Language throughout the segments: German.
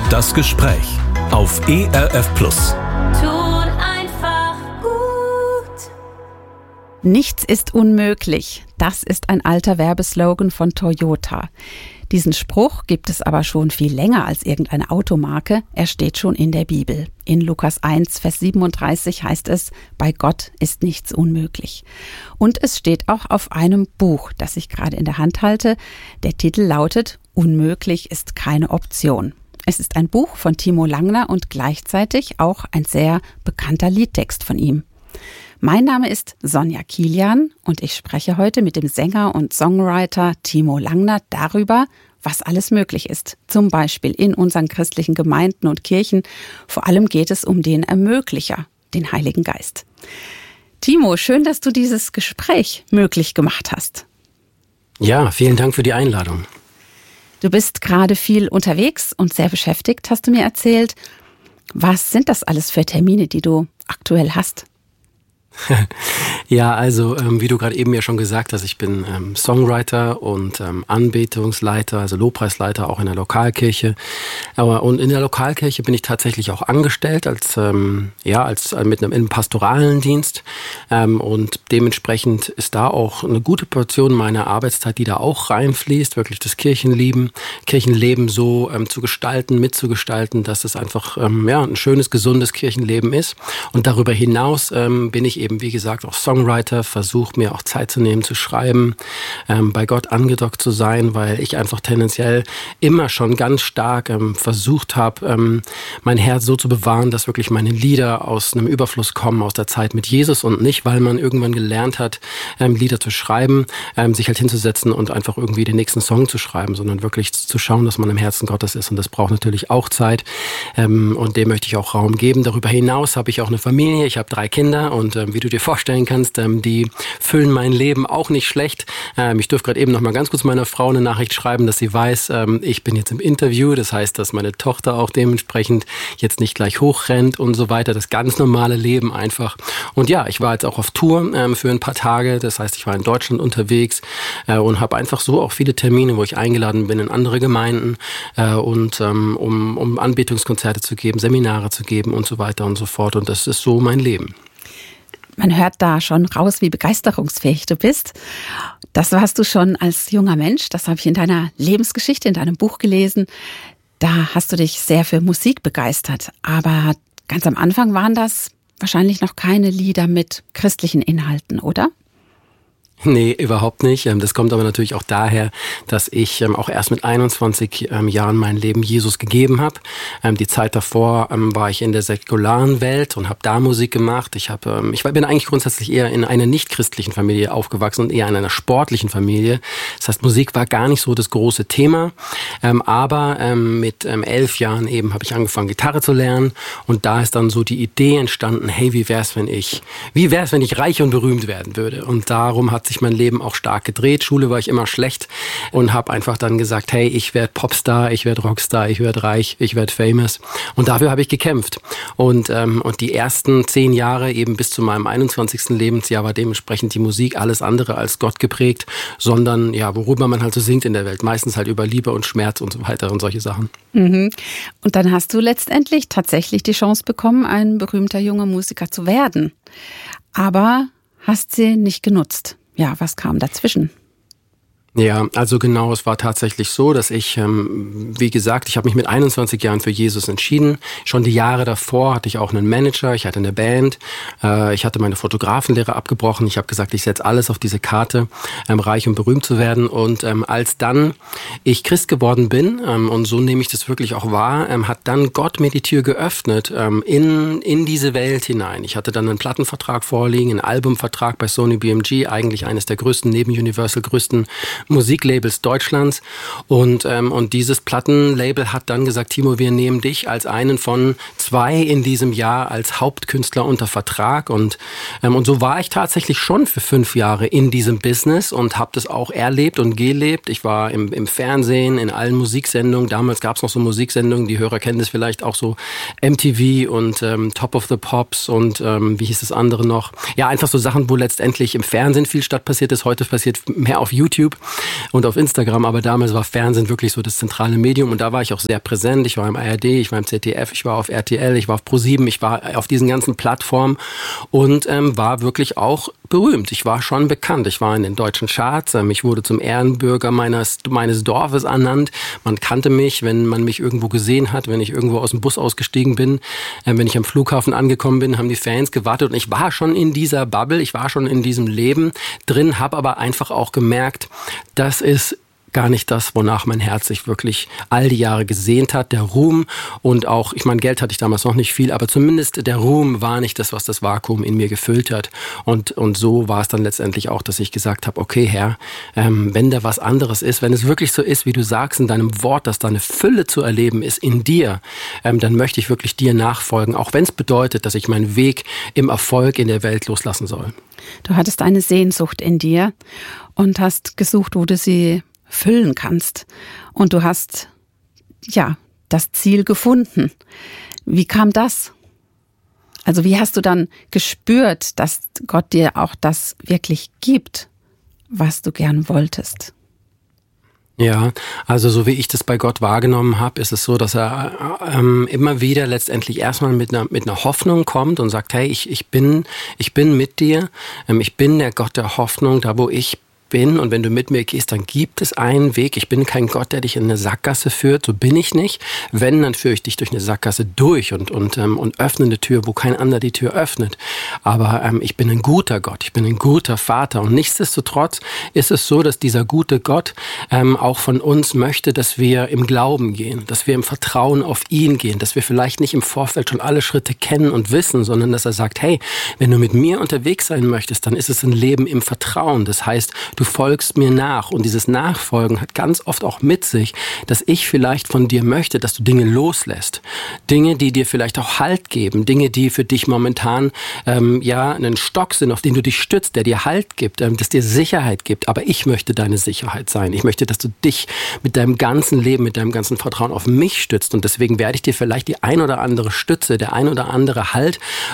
Das Gespräch auf ERF Plus. Tut einfach gut. Nichts ist unmöglich. Das ist ein alter Werbeslogan von Toyota. Diesen Spruch gibt es aber schon viel länger als irgendeine Automarke. Er steht schon in der Bibel. In Lukas 1, Vers 37 heißt es, bei Gott ist nichts unmöglich. Und es steht auch auf einem Buch, das ich gerade in der Hand halte. Der Titel lautet, Unmöglich ist keine Option. Es ist ein Buch von Timo Langner und gleichzeitig auch ein sehr bekannter Liedtext von ihm. Mein Name ist Sonja Kilian und ich spreche heute mit dem Sänger und Songwriter Timo Langner darüber, was alles möglich ist. Zum Beispiel in unseren christlichen Gemeinden und Kirchen. Vor allem geht es um den Ermöglicher, den Heiligen Geist. Timo, schön, dass du dieses Gespräch möglich gemacht hast. Ja, vielen Dank für die Einladung. Du bist gerade viel unterwegs und sehr beschäftigt, hast du mir erzählt. Was sind das alles für Termine, die du aktuell hast? Ja, also wie du gerade eben ja schon gesagt hast, ich bin Songwriter und Anbetungsleiter, also Lobpreisleiter auch in der Lokalkirche. Und in der Lokalkirche bin ich tatsächlich auch angestellt als mit einem pastoralen Dienst. Und dementsprechend ist da auch eine gute Portion meiner Arbeitszeit, die da auch reinfließt, wirklich das Kirchenleben so zu gestalten, mitzugestalten, dass es einfach ein schönes, gesundes Kirchenleben ist. Und darüber hinaus bin ich eben, wie gesagt, auch Songwriter, versuche mir auch Zeit zu nehmen, zu schreiben, bei Gott angedockt zu sein, weil ich einfach tendenziell immer schon ganz stark versucht habe, mein Herz so zu bewahren, dass wirklich meine Lieder aus einem Überfluss kommen, aus der Zeit mit Jesus und nicht, weil man irgendwann gelernt hat, Lieder zu schreiben, sich halt hinzusetzen und einfach irgendwie den nächsten Song zu schreiben, sondern wirklich zu schauen, dass man im Herzen Gottes ist und das braucht natürlich auch Zeit und dem möchte ich auch Raum geben. Darüber hinaus habe ich auch eine Familie, ich habe 3 Kinder und wie du dir vorstellen kannst, die füllen mein Leben auch nicht schlecht. Ich durfte gerade eben noch mal ganz kurz meiner Frau eine Nachricht schreiben, dass sie weiß, ich bin jetzt im Interview. Das heißt, dass meine Tochter auch dementsprechend jetzt nicht gleich hochrennt und so weiter. Das ganz normale Leben einfach. Und ja, ich war jetzt auch auf Tour für ein paar Tage. Das heißt, ich war in Deutschland unterwegs und habe einfach so auch viele Termine, wo ich eingeladen bin in andere Gemeinden um Anbetungskonzerte zu geben, Seminare zu geben und so weiter und so fort. Und das ist so mein Leben. Man hört da schon raus, wie begeisterungsfähig du bist. Das warst du schon als junger Mensch. Das habe ich in deiner Lebensgeschichte, in deinem Buch gelesen. Da hast du dich sehr für Musik begeistert. Aber ganz am Anfang waren das wahrscheinlich noch keine Lieder mit christlichen Inhalten, oder? Nee, überhaupt nicht. Das kommt aber natürlich auch daher, dass ich auch erst mit 21 Jahren mein Leben Jesus gegeben habe. Die Zeit davor war ich in der säkularen Welt und habe da Musik gemacht. Ich bin eigentlich grundsätzlich eher in einer nicht-christlichen Familie aufgewachsen und eher in einer sportlichen Familie. Das heißt, Musik war gar nicht so das große Thema. Aber mit 11 Jahren eben habe ich angefangen, Gitarre zu lernen. Und da ist dann so die Idee entstanden, hey, wie wär's, wenn ich reich und berühmt werden würde? Und darum hat sich mein Leben auch stark gedreht. Schule war ich immer schlecht und habe einfach dann gesagt, hey, ich werde Popstar, ich werde Rockstar, ich werde reich, ich werde famous. Und dafür habe ich gekämpft. Und die ersten 10 Jahre eben bis zu meinem 21. Lebensjahr war dementsprechend die Musik alles andere als Gott geprägt, sondern ja, worüber man halt so singt in der Welt. Meistens halt über Liebe und Schmerz und so weiter und solche Sachen. Mhm. Und dann hast du letztendlich tatsächlich die Chance bekommen, ein berühmter junger Musiker zu werden. Aber hast sie nicht genutzt. Ja, was kam dazwischen? Ja, also genau, es war tatsächlich so, dass ich, wie gesagt, ich habe mich mit 21 Jahren für Jesus entschieden. Schon die Jahre davor hatte ich auch einen Manager, ich hatte eine Band, ich hatte meine Fotografenlehre abgebrochen. Ich habe gesagt, ich setze alles auf diese Karte, reich und berühmt zu werden. Und als dann ich Christ geworden bin, und so nehme ich das wirklich auch wahr, hat dann Gott mir die Tür geöffnet in diese Welt hinein. Ich hatte dann einen Plattenvertrag vorliegen, einen Albumvertrag bei Sony BMG, eigentlich eines der größten, neben Universal größten Musiklabels Deutschlands und dieses Plattenlabel hat dann gesagt, Timo, wir nehmen dich als einen von 2 in diesem Jahr als Hauptkünstler unter Vertrag und so war ich tatsächlich schon für 5 Jahre in diesem Business und habe das auch erlebt und gelebt. Ich war im Fernsehen, in allen Musiksendungen, damals gab es noch so Musiksendungen, die Hörer kennen das vielleicht auch so, MTV und Top of the Pops und wie hieß das andere noch? Ja, einfach so Sachen, wo letztendlich im Fernsehen viel statt passiert ist, heute passiert mehr auf YouTube. und auf Instagram, aber damals war Fernsehen wirklich so das zentrale Medium und da war ich auch sehr präsent. Ich war im ARD, ich war im ZDF, ich war auf RTL, ich war auf ProSieben, ich war auf diesen ganzen Plattformen und war wirklich auch berühmt. Ich war schon bekannt. Ich war in den deutschen Charts. Ich wurde zum Ehrenbürger meines Dorfes ernannt. Man kannte mich, wenn man mich irgendwo gesehen hat, wenn ich irgendwo aus dem Bus ausgestiegen bin, wenn ich am Flughafen angekommen bin, haben die Fans gewartet und ich war schon in dieser Bubble, ich war schon in diesem Leben drin, habe aber einfach auch gemerkt, das ist gar nicht das, wonach mein Herz sich wirklich all die Jahre gesehnt hat. Der Ruhm und auch, ich meine, Geld hatte ich damals noch nicht viel, aber zumindest der Ruhm war nicht das, was das Vakuum in mir gefüllt hat. Und so war es dann letztendlich auch, dass ich gesagt habe, okay Herr, wenn da was anderes ist, wenn es wirklich so ist, wie du sagst in deinem Wort, dass da eine Fülle zu erleben ist in dir, dann möchte ich wirklich dir nachfolgen, auch wenn es bedeutet, dass ich meinen Weg im Erfolg in der Welt loslassen soll. Du hattest eine Sehnsucht in dir und hast gesucht, wo du sie füllen kannst. Und du hast, ja, das Ziel gefunden. Wie kam das? Also wie hast du dann gespürt, dass Gott dir auch das wirklich gibt, was du gern wolltest? Ja, also so wie ich das bei Gott wahrgenommen habe, ist es so, dass er immer wieder letztendlich erstmal mit einer Hoffnung kommt und sagt, hey, ich bin mit dir, ich bin der Gott der Hoffnung, da wo ich bin und wenn du mit mir gehst, dann gibt es einen Weg. Ich bin kein Gott, der dich in eine Sackgasse führt, so bin ich nicht. Wenn, dann führe ich dich durch eine Sackgasse durch und öffne eine Tür, wo kein anderer die Tür öffnet. Aber ich bin ein guter Gott, ich bin ein guter Vater und nichtsdestotrotz ist es so, dass dieser gute Gott auch von uns möchte, dass wir im Glauben gehen, dass wir im Vertrauen auf ihn gehen, dass wir vielleicht nicht im Vorfeld schon alle Schritte kennen und wissen, sondern dass er sagt, hey, wenn du mit mir unterwegs sein möchtest, dann ist es ein Leben im Vertrauen. Das heißt, du folgst mir nach und dieses Nachfolgen hat ganz oft auch mit sich, dass ich vielleicht von dir möchte, dass du Dinge loslässt. Dinge, die dir vielleicht auch Halt geben, Dinge, die für dich momentan einen Stock sind, auf den du dich stützt, der dir Halt gibt, das dir Sicherheit gibt. Aber ich möchte deine Sicherheit sein. Ich möchte, dass du dich mit deinem ganzen Leben, mit deinem ganzen Vertrauen auf mich stützt und deswegen werde ich dir vielleicht die ein oder andere Stütze, der ein oder andere Halt,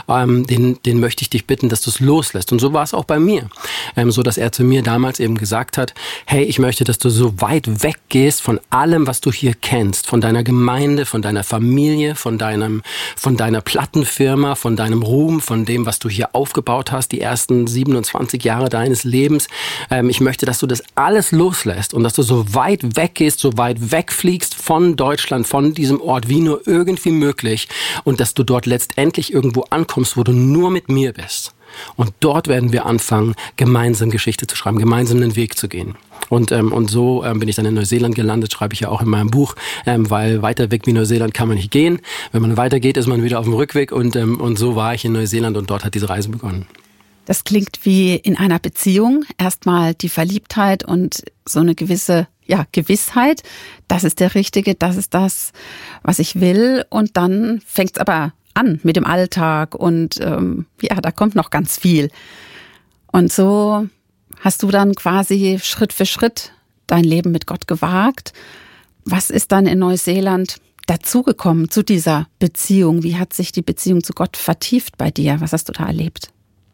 den möchte ich dich bitten, dass du es loslässt. Und so war es auch bei mir, so dass er zu mir damals eben gesagt hat, hey, ich möchte, dass du so weit weggehst von allem, was du hier kennst, von deiner Gemeinde, von deiner Familie, von deiner Plattenfirma, von deinem Ruhm, von dem, was du hier aufgebaut hast, die ersten 27 Jahre deines Lebens. Ich möchte, dass du das alles loslässt und dass du so weit weggehst, so weit wegfliegst von Deutschland, von diesem Ort, wie nur irgendwie möglich und dass du dort letztendlich irgendwo ankommst, wo du nur mit mir bist. Und dort werden wir anfangen, gemeinsam Geschichte zu schreiben, gemeinsam den Weg zu gehen. Und so bin ich dann in Neuseeland gelandet, schreibe ich ja auch in meinem Buch, weil weiter weg wie Neuseeland kann man nicht gehen. Wenn man weitergeht, ist man wieder auf dem Rückweg und so war ich in Neuseeland und dort hat diese Reise begonnen. Das klingt wie in einer Beziehung. Erstmal die Verliebtheit und so eine gewisse Gewissheit. Das ist der Richtige, das ist das, was ich will. Und dann fängt es aber an mit dem Alltag und da kommt noch ganz viel. Und so hast du dann quasi Schritt für Schritt dein Leben mit Gott gewagt. Was ist dann in Neuseeland dazugekommen zu dieser Beziehung? Wie hat sich die Beziehung zu Gott vertieft bei dir? Was hast du da erlebt?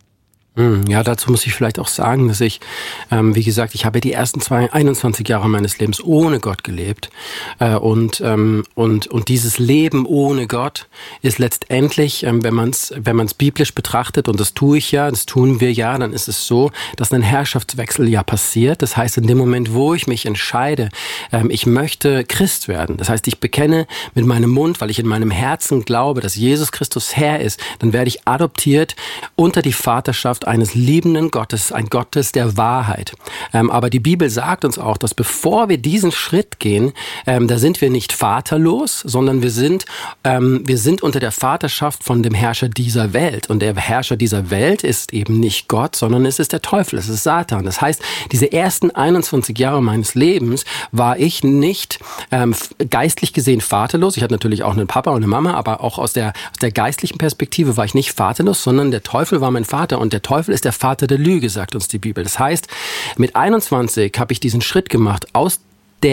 Ja, dazu muss ich vielleicht auch sagen, dass ich, wie gesagt, ich habe die ersten 21 Jahre meines Lebens ohne Gott gelebt. Und dieses Leben ohne Gott ist letztendlich, wenn man es biblisch betrachtet, und das tue ich ja, das tun wir ja, dann ist es so, dass ein Herrschaftswechsel ja passiert. Das heißt, in dem Moment, wo ich mich entscheide, ich möchte Christ werden, das heißt, ich bekenne mit meinem Mund, weil ich in meinem Herzen glaube, dass Jesus Christus Herr ist, dann werde ich adoptiert unter die Vaterschaft eines liebenden Gottes, ein Gottes der Wahrheit. Aber die Bibel sagt uns auch, dass bevor wir diesen Schritt gehen, da sind wir nicht vaterlos, sondern wir sind unter der Vaterschaft von dem Herrscher dieser Welt. Und der Herrscher dieser Welt ist eben nicht Gott, sondern es ist der Teufel, es ist Satan. Das heißt, diese ersten 21 Jahre meines Lebens war ich nicht geistlich gesehen vaterlos. Ich hatte natürlich auch einen Papa und eine Mama, aber auch aus der geistlichen Perspektive war ich nicht vaterlos, sondern der Teufel war mein Vater und der Teufel ist der Vater der Lüge, sagt uns die Bibel. Das heißt, mit 21 habe ich diesen Schritt gemacht aus der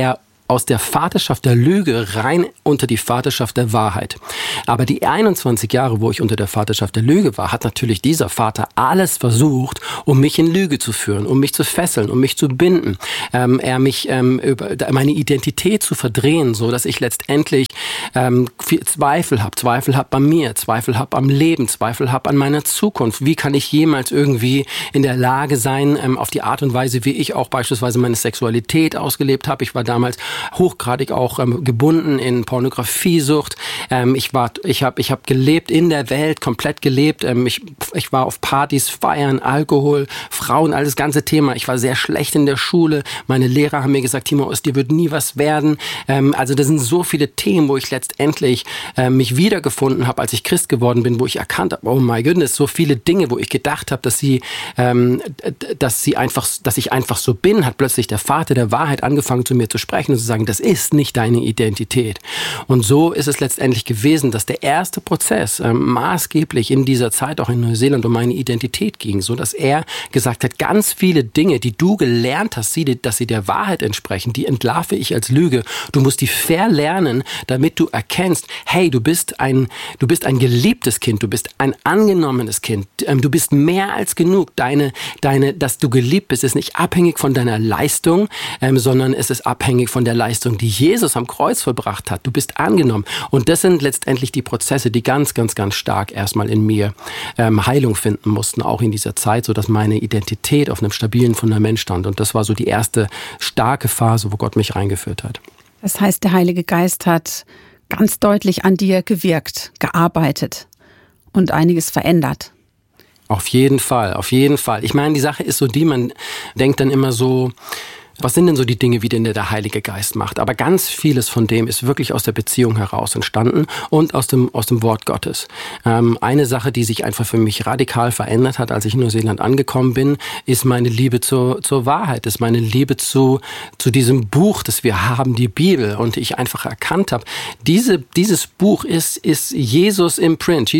aus der Vaterschaft der Lüge rein unter die Vaterschaft der Wahrheit. Aber die 21 Jahre, wo ich unter der Vaterschaft der Lüge war, hat natürlich dieser Vater alles versucht, um mich in Lüge zu führen, um mich zu fesseln, um mich zu binden, über meine Identität zu verdrehen, so dass ich letztendlich viel Zweifel habe bei mir, Zweifel habe am Leben, Zweifel habe an meiner Zukunft. Wie kann ich jemals irgendwie in der Lage sein, auf die Art und Weise, wie ich auch beispielsweise meine Sexualität ausgelebt habe. Ich war damals hochgradig auch gebunden in Pornografiesucht. Ich habe gelebt in der Welt, komplett gelebt. Ich war auf Partys, Feiern, Alkohol, Frauen, alles ganze Thema. Ich war sehr schlecht in der Schule. Meine Lehrer haben mir gesagt, Timo, aus dir wird nie was werden. Also das sind so viele Themen, wo ich letztendlich mich wiedergefunden habe, als ich Christ geworden bin, wo ich erkannt habe, oh my goodness, so viele Dinge, wo ich gedacht habe, dass ich einfach so bin, hat plötzlich der Vater der Wahrheit angefangen zu mir zu sprechen und zu sagen, das ist nicht deine Identität. Und so ist es letztendlich gewesen, dass der erste Prozess maßgeblich in dieser Zeit auch in Neuseeland um meine Identität ging, so dass er gesagt hat, ganz viele Dinge, die du gelernt hast, dass sie der Wahrheit entsprechen, die entlarve ich als Lüge. Du musst die verlernen, damit du erkennst, hey, du bist ein geliebtes Kind, du bist ein angenommenes Kind, du bist mehr als genug. Dass du geliebt bist, ist nicht abhängig von deiner Leistung, sondern es ist abhängig von der Leistung, die Jesus am Kreuz vollbracht hat. Du bist angenommen. Und das sind letztendlich die Prozesse, die ganz, ganz, ganz stark erstmal in mir Heilung finden mussten, auch in dieser Zeit, sodass meine Identität auf einem stabilen Fundament stand. Und das war so die erste starke Phase, wo Gott mich reingeführt hat. Das heißt, der Heilige Geist hat ganz deutlich an dir gewirkt, gearbeitet und einiges verändert. Auf jeden Fall, auf jeden Fall. Ich meine, die Sache ist so man denkt dann immer so, was sind denn so die Dinge, wie denn der Heilige Geist macht? Aber ganz vieles von dem ist wirklich aus der Beziehung heraus entstanden und aus dem Wort Gottes. Eine Sache, die sich einfach für mich radikal verändert hat, als ich in Neuseeland angekommen bin, ist meine Liebe zur Wahrheit, ist meine Liebe zu diesem Buch, das wir haben, die Bibel. Und ich einfach erkannt habe, dieses Buch ist Jesus im Print.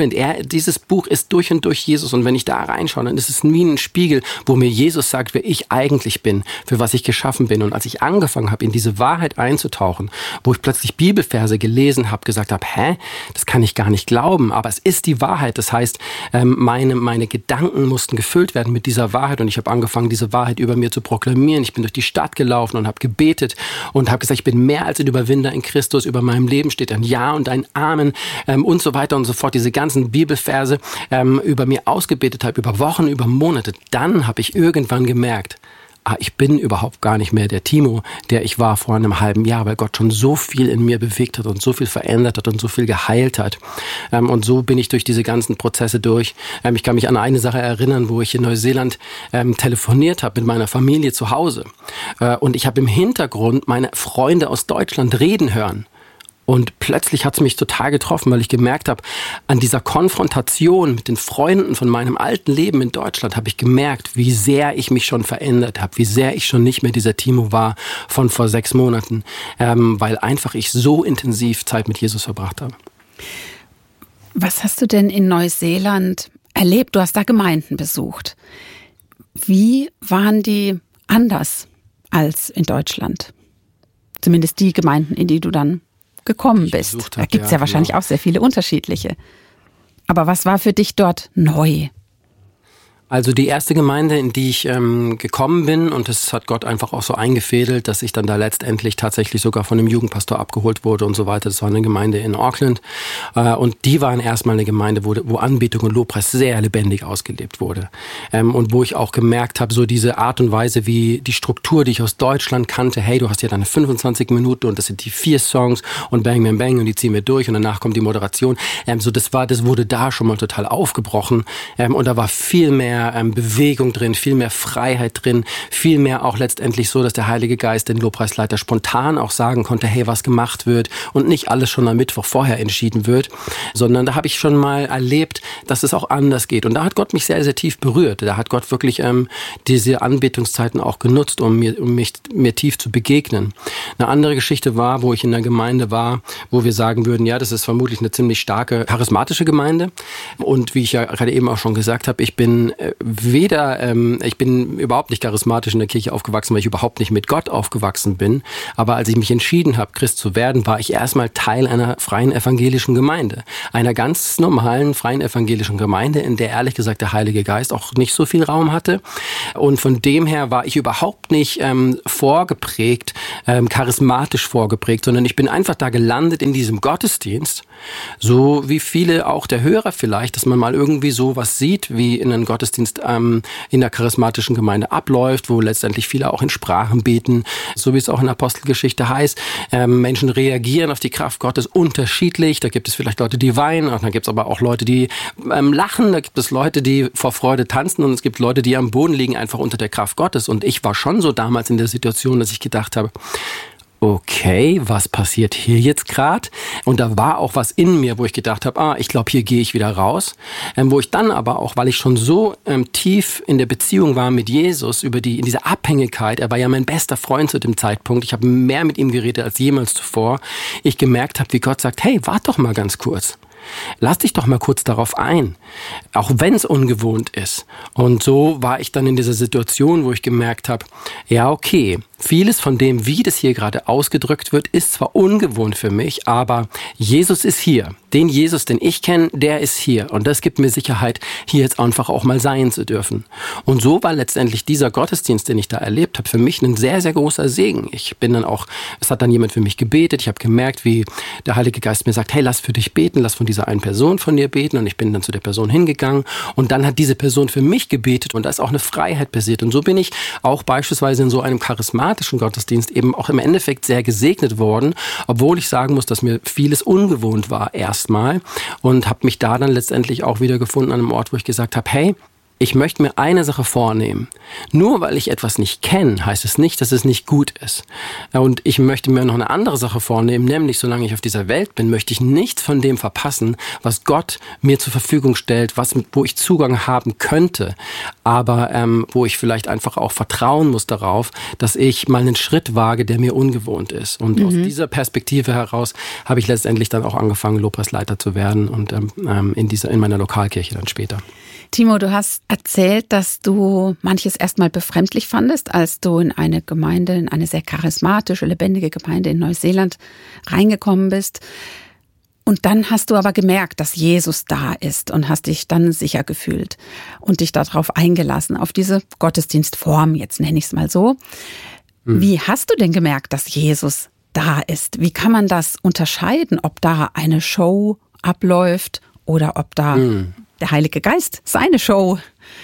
Dieses Buch ist durch und durch Jesus. Und wenn ich da reinschaue, dann ist es wie ein Spiegel, wo mir Jesus sagt, wer ich eigentlich bin, für was ich geschaffen bin. Und als ich angefangen habe, in diese Wahrheit einzutauchen, wo ich plötzlich Bibelverse gelesen habe, gesagt habe, das kann ich gar nicht glauben, aber es ist die Wahrheit. Das heißt, meine Gedanken mussten gefüllt werden mit dieser Wahrheit und ich habe angefangen, diese Wahrheit über mir zu proklamieren. Ich bin durch die Stadt gelaufen und habe gebetet und habe gesagt, ich bin mehr als ein Überwinder in Christus. Über meinem Leben steht ein Ja und ein Amen und so weiter und so fort. Diese ganzen Bibelverse über mir ausgebetet habe, über Wochen, über Monate. Dann habe ich irgendwann gemerkt, ich bin überhaupt gar nicht mehr der Timo, der ich war vor einem halben Jahr, weil Gott schon so viel in mir bewegt hat und so viel verändert hat und so viel geheilt hat. Und so bin ich durch diese ganzen Prozesse durch. Ich kann mich an eine Sache erinnern, wo ich in Neuseeland telefoniert habe mit meiner Familie zu Hause. Und ich habe im Hintergrund meine Freunde aus Deutschland reden hören. Und plötzlich hat es mich total getroffen, weil ich gemerkt habe, an dieser Konfrontation mit den Freunden von meinem alten Leben in Deutschland habe ich gemerkt, wie sehr ich mich schon verändert habe, wie sehr ich schon nicht mehr dieser Timo war von vor 6 Monaten, weil einfach ich so intensiv Zeit mit Jesus verbracht habe. Was hast du denn in Neuseeland erlebt? Du hast da Gemeinden besucht. Wie waren die anders als in Deutschland? Zumindest die Gemeinden, in die du dann gekommen bist. Da gibt es ja wahrscheinlich auch sehr viele unterschiedliche. Aber was war für dich dort neu? Also die erste Gemeinde, in die ich gekommen bin, und das hat Gott einfach auch so eingefädelt, dass ich dann da letztendlich tatsächlich sogar von einem Jugendpastor abgeholt wurde und so weiter. Das war eine Gemeinde in Auckland. Und die waren erstmal eine Gemeinde, wo Anbetung und Lobpreis sehr lebendig ausgelebt wurde. Und wo ich auch gemerkt habe, so diese Art und Weise, wie die Struktur, die ich aus Deutschland kannte, hey, du hast ja deine 25 Minuten und das sind die 4 Songs und Bang, Bang, Bang und die ziehen wir durch und danach kommt die Moderation. Das wurde da schon mal total aufgebrochen. Und da war viel mehr Bewegung drin, viel mehr Freiheit drin, viel mehr auch letztendlich so, dass der Heilige Geist den Lobpreisleiter spontan auch sagen konnte, hey, was gemacht wird und nicht alles schon am Mittwoch vorher entschieden wird, sondern da habe ich schon mal erlebt, dass es auch anders geht. Und da hat Gott mich sehr, sehr tief berührt. Da hat Gott wirklich diese Anbetungszeiten auch genutzt, um mir tief zu begegnen. Eine andere Geschichte war, wo ich in einer Gemeinde war, wo wir sagen würden, ja, das ist vermutlich eine ziemlich starke charismatische Gemeinde. Und wie ich ja gerade eben auch schon gesagt habe, ich bin ich bin überhaupt nicht charismatisch in der Kirche aufgewachsen, weil ich überhaupt nicht mit Gott aufgewachsen bin. Aber als ich mich entschieden habe, Christ zu werden, war ich erstmal Teil einer freien evangelischen Gemeinde. Einer ganz normalen freien evangelischen Gemeinde, in der ehrlich gesagt der Heilige Geist auch nicht so viel Raum hatte. Und von dem her war ich überhaupt nicht vorgeprägt, charismatisch vorgeprägt, sondern ich bin einfach da gelandet in diesem Gottesdienst, so wie viele auch der Hörer vielleicht, dass man mal irgendwie so was sieht, wie in einem Gottesdienst in der charismatischen Gemeinde abläuft, wo letztendlich viele auch in Sprachen beten, so wie es auch in der Apostelgeschichte heißt. Menschen reagieren auf die Kraft Gottes unterschiedlich. Da gibt es vielleicht Leute, die weinen, und dann gibt es aber auch Leute, die lachen. Da gibt es Leute, die vor Freude tanzen, und es gibt Leute, die am Boden liegen, einfach unter der Kraft Gottes. Und ich war schon so damals in der Situation, dass ich gedacht habe, okay, was passiert hier jetzt gerade? Und da war auch was in mir, wo ich gedacht habe, ich glaube, hier gehe ich wieder raus. Wo ich dann aber auch, weil ich schon so tief in der Beziehung war mit Jesus, in dieser Abhängigkeit, er war ja mein bester Freund zu dem Zeitpunkt, ich habe mehr mit ihm geredet als jemals zuvor, ich gemerkt habe, wie Gott sagt, hey, warte doch mal ganz kurz. Lass dich doch mal kurz darauf ein, auch wenn es ungewohnt ist. Und so war ich dann in dieser Situation, wo ich gemerkt habe, ja okay, vieles von dem, wie das hier gerade ausgedrückt wird, ist zwar ungewohnt für mich, aber Jesus ist hier. Den Jesus, den ich kenne, der ist hier. Und das gibt mir Sicherheit, hier jetzt einfach auch mal sein zu dürfen. Und so war letztendlich dieser Gottesdienst, den ich da erlebt habe, für mich ein sehr, sehr großer Segen. Es hat dann jemand für mich gebetet. Ich habe gemerkt, wie der Heilige Geist mir sagt, hey, lass für dich beten, lass von dieser einen Person von dir beten. Und ich bin dann zu der Person hingegangen. Und dann hat diese Person für mich gebetet. Und da ist auch eine Freiheit passiert. Und so bin ich auch beispielsweise in so einem charismatischen Gottesdienst eben auch im Endeffekt sehr gesegnet worden. Obwohl ich sagen muss, dass mir vieles ungewohnt war erstmal. Und habe mich da dann letztendlich auch wieder gefunden an einem Ort, wo ich gesagt habe, hey, ich möchte mir eine Sache vornehmen. Nur weil ich etwas nicht kenne, heißt es nicht, dass es nicht gut ist. Und ich möchte mir noch eine andere Sache vornehmen, nämlich solange ich auf dieser Welt bin, möchte ich nichts von dem verpassen, was Gott mir zur Verfügung stellt, wo ich Zugang haben könnte, aber wo ich vielleicht einfach auch vertrauen muss darauf, dass ich mal einen Schritt wage, der mir ungewohnt ist. Und aus dieser Perspektive heraus habe ich letztendlich dann auch angefangen, Lobpreisleiter zu werden und in meiner Lokalkirche dann später. Timo, du hast erzählt, dass du manches erstmal befremdlich fandest, als du in eine Gemeinde, in eine sehr charismatische, lebendige Gemeinde in Neuseeland reingekommen bist. Und dann hast du aber gemerkt, dass Jesus da ist und hast dich dann sicher gefühlt und dich darauf eingelassen, auf diese Gottesdienstform, jetzt nenne ich es mal so. Wie hast du denn gemerkt, dass Jesus da ist? Wie kann man das unterscheiden, ob da eine Show abläuft oder ob da der Heilige Geist seine Show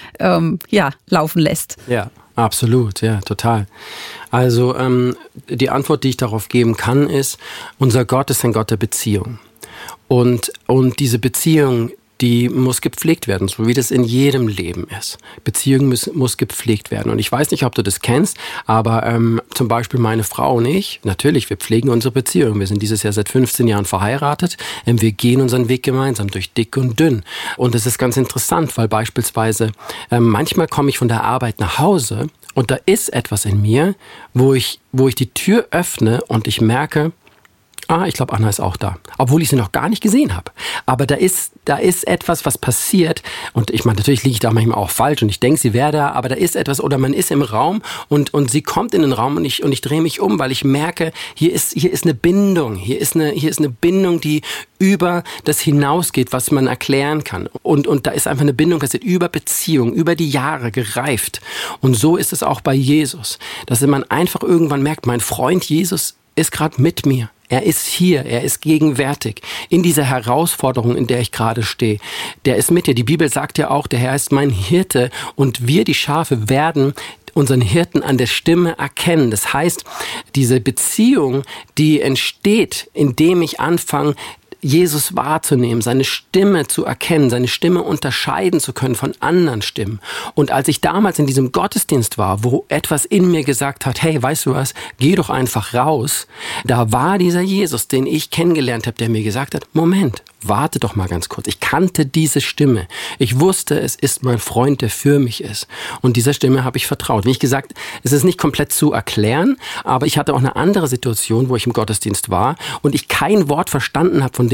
laufen lässt? Ja, absolut, ja, total. Also die Antwort, die ich darauf geben kann, ist, unser Gott ist ein Gott der Beziehung. Und diese Beziehung, die muss gepflegt werden, so wie das in jedem Leben ist. Beziehung muss gepflegt werden. Und ich weiß nicht, ob du das kennst, aber zum Beispiel meine Frau und ich, natürlich, wir pflegen unsere Beziehung. Wir sind dieses Jahr seit 15 Jahren verheiratet. Wir gehen unseren Weg gemeinsam durch dick und dünn. Und das ist ganz interessant, weil beispielsweise manchmal komme ich von der Arbeit nach Hause und da ist etwas in mir, wo ich die Tür öffne und ich merke, ich glaube, Anna ist auch da. Obwohl ich sie noch gar nicht gesehen habe. Aber da ist etwas, was passiert. Und ich meine, natürlich liege ich da manchmal auch falsch und ich denke, sie wäre da, aber da ist etwas, oder man ist im Raum und sie kommt in den Raum und ich drehe mich um, weil ich merke, hier ist eine Bindung. Hier ist eine Bindung, die über das hinausgeht, was man erklären kann. Und da ist einfach eine Bindung passiert über Beziehung, über die Jahre gereift. Und so ist es auch bei Jesus. Dass man einfach irgendwann merkt, mein Freund Jesus ist gerade mit mir. Er ist hier, er ist gegenwärtig in dieser Herausforderung, in der ich gerade stehe. Der ist mit dir. Die Bibel sagt ja auch, der Herr ist mein Hirte und wir, die Schafe, werden unseren Hirten an der Stimme erkennen. Das heißt, diese Beziehung, die entsteht, indem ich anfange, Jesus wahrzunehmen, seine Stimme zu erkennen, seine Stimme unterscheiden zu können von anderen Stimmen. Und als ich damals in diesem Gottesdienst war, wo etwas in mir gesagt hat, hey, weißt du was, geh doch einfach raus, da war dieser Jesus, den ich kennengelernt habe, der mir gesagt hat, Moment, warte doch mal ganz kurz. Ich kannte diese Stimme. Ich wusste, es ist mein Freund, der für mich ist. Und dieser Stimme habe ich vertraut. Wie ich gesagt, es ist nicht komplett zu erklären, aber ich hatte auch eine andere Situation, wo ich im Gottesdienst war und ich kein Wort verstanden habe von dem,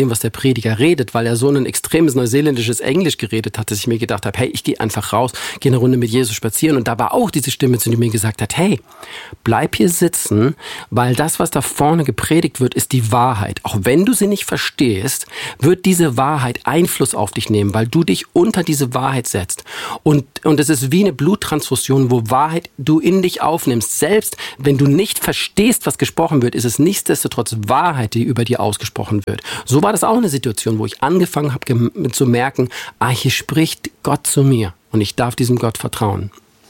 dem, was der Prediger redet, weil er so ein extremes neuseeländisches Englisch geredet hat, dass ich mir gedacht habe, hey, ich gehe einfach raus, gehe eine Runde mit Jesus spazieren. Und da war auch diese Stimme, die mir gesagt hat, hey, bleib hier sitzen, weil das, was da vorne gepredigt wird, ist die Wahrheit. Auch wenn du sie nicht verstehst, wird diese Wahrheit Einfluss auf dich nehmen, weil du dich unter diese Wahrheit setzt. Und es ist wie eine Bluttransfusion, wo Wahrheit du in dich aufnimmst. Selbst wenn du nicht verstehst, was gesprochen wird, ist es nichtsdestotrotz Wahrheit, die über dir ausgesprochen wird. So war das auch eine Situation, wo ich angefangen habe zu merken, hier spricht Gott zu mir und ich darf diesem Gott vertrauen.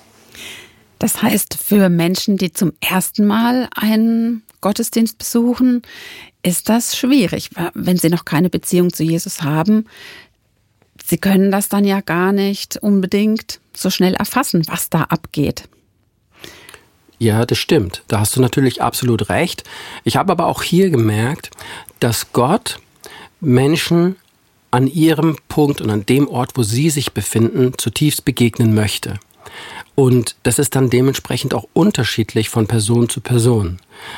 Das heißt, für Menschen, die zum ersten Mal einen Gottesdienst besuchen, ist das schwierig, wenn sie noch keine Beziehung zu Jesus haben. Sie können das dann ja gar nicht unbedingt so schnell erfassen, was da abgeht. Ja, das stimmt. Da hast du natürlich absolut recht. Ich habe aber auch hier gemerkt, dass Gott Menschen an ihrem Punkt und an dem Ort, wo sie sich befinden, zutiefst begegnen möchte. Und das ist dann dementsprechend auch unterschiedlich von Person zu Person.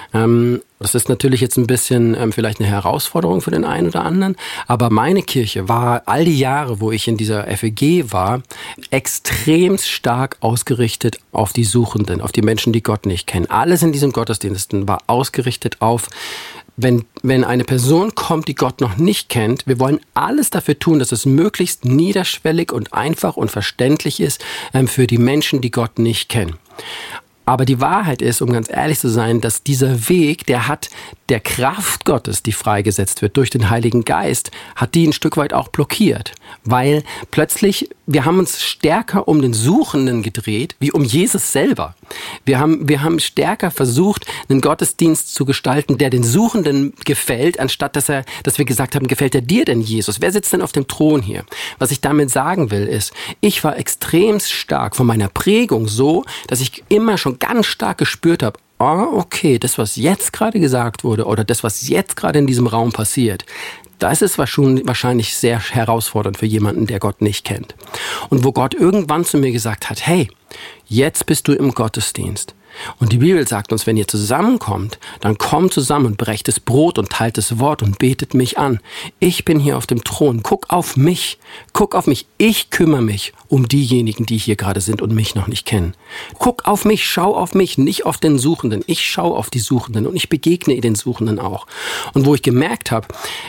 Das ist natürlich jetzt ein bisschen vielleicht eine Herausforderung für den einen oder anderen, aber meine Kirche war all die Jahre, wo ich in dieser FEG war, extrem stark ausgerichtet auf die Suchenden, auf die Menschen, die Gott nicht kennen. Alles in diesem Gottesdiensten war ausgerichtet auf, wenn eine Person kommt, die Gott noch nicht kennt, wir wollen alles dafür tun, dass es möglichst niederschwellig und einfach und verständlich ist für die Menschen, die Gott nicht kennen. Aber die Wahrheit ist, um ganz ehrlich zu sein, dass dieser Weg, der hat der Kraft Gottes, die freigesetzt wird durch den Heiligen Geist, hat die ein Stück weit auch blockiert. Weil plötzlich, wir haben uns stärker um den Suchenden gedreht, wie um Jesus selber. Wir haben stärker versucht, einen Gottesdienst zu gestalten, der den Suchenden gefällt, anstatt dass wir gesagt haben, gefällt er dir denn, Jesus? Wer sitzt denn auf dem Thron hier? Was ich damit sagen will, ist, ich war extrem stark von meiner Prägung so, dass ich immer schon ganz stark gespürt habe, okay, das, was jetzt gerade gesagt wurde oder das, was jetzt gerade in diesem Raum passiert, das ist wahrscheinlich sehr herausfordernd für jemanden, der Gott nicht kennt. Und wo Gott irgendwann zu mir gesagt hat, hey, jetzt bist du im Gottesdienst. Und die Bibel sagt uns, wenn ihr zusammenkommt, dann kommt zusammen und brecht das Brot und teilt das Wort und betet mich an. Ich bin hier auf dem Thron. Guck auf mich. Ich kümmere mich um diejenigen, die hier gerade sind und mich noch nicht kennen. Guck auf mich, schau auf mich, nicht auf den Suchenden. Ich schaue auf die Suchenden und ich begegne den Suchenden auch. Und wo ich gemerkt habe,